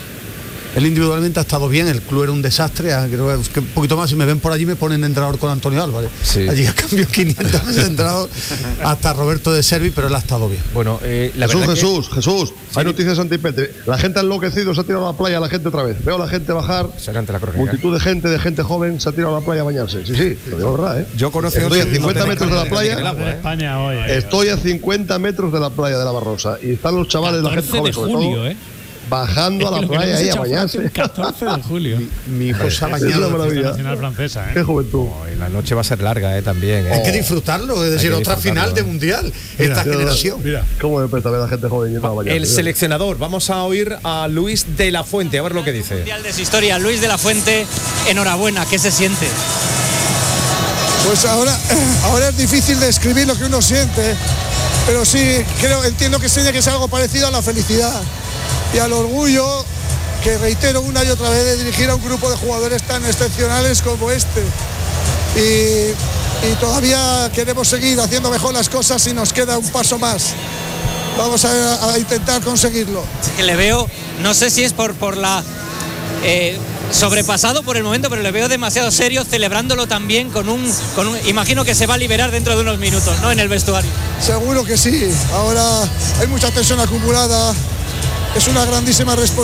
Él individualmente ha estado bien, el club era un desastre, creo que un poquito más, si me ven por allí me ponen de entrenador con Antonio Álvarez. Sí. Allí ha cambiado quinientas veces de entrenador hasta Roberto de Servi, pero él ha estado bien. Bueno, eh, la Jesús, verdad Jesús, que... Jesús, sí. hay noticias antipete. La gente ha enloquecido, se ha tirado a la playa la gente otra vez. Veo a la gente bajar, la multitud de gente, de gente joven, se ha tirado a la playa a bañarse. Sí, sí, lo digo verdad, ¿eh? Yo conozco Estoy a cincuenta metros de la playa. Agua, ¿eh? España hoy. Estoy a cincuenta metros de la playa de la Barrosa y están los chavales, la gente joven, sobre julio, todo, ¿eh? bajando a la playa ahí a bañarse. catorce de julio. Mi, mi hijo se ha bañado en la maravilla nacional francesa, ¿eh? Qué juventud. Oh, y la noche va a ser larga, ¿eh? También. ¿eh? Hay que disfrutarlo, es decir, otra final de mundial. Mira, esta mira, generación. Mira, cómo me pesa ver a la gente joven yendo a bañarse. El seleccionador, vamos a oír a Luis de la Fuente, a ver lo que dice. Mundial de su historia, Luis de la Fuente, enhorabuena, ¿qué se siente? Pues ahora, ahora es difícil describir lo que uno siente, pero sí creo, entiendo que tiene que ser algo parecido a la felicidad y al orgullo que reitero una y otra vez de dirigir a un grupo de jugadores tan excepcionales como este. Y, y todavía queremos seguir haciendo mejor las cosas y nos queda un paso más. Vamos a, a intentar conseguirlo. Que le veo, no sé si es por, por la eh, sobrepasado por el momento, pero le veo demasiado serio, celebrándolo también con un, con un... Imagino que se va a liberar dentro de unos minutos, ¿no? En el vestuario. Seguro que sí. Ahora hay mucha tensión acumulada. Es una grandísima responsabilidad.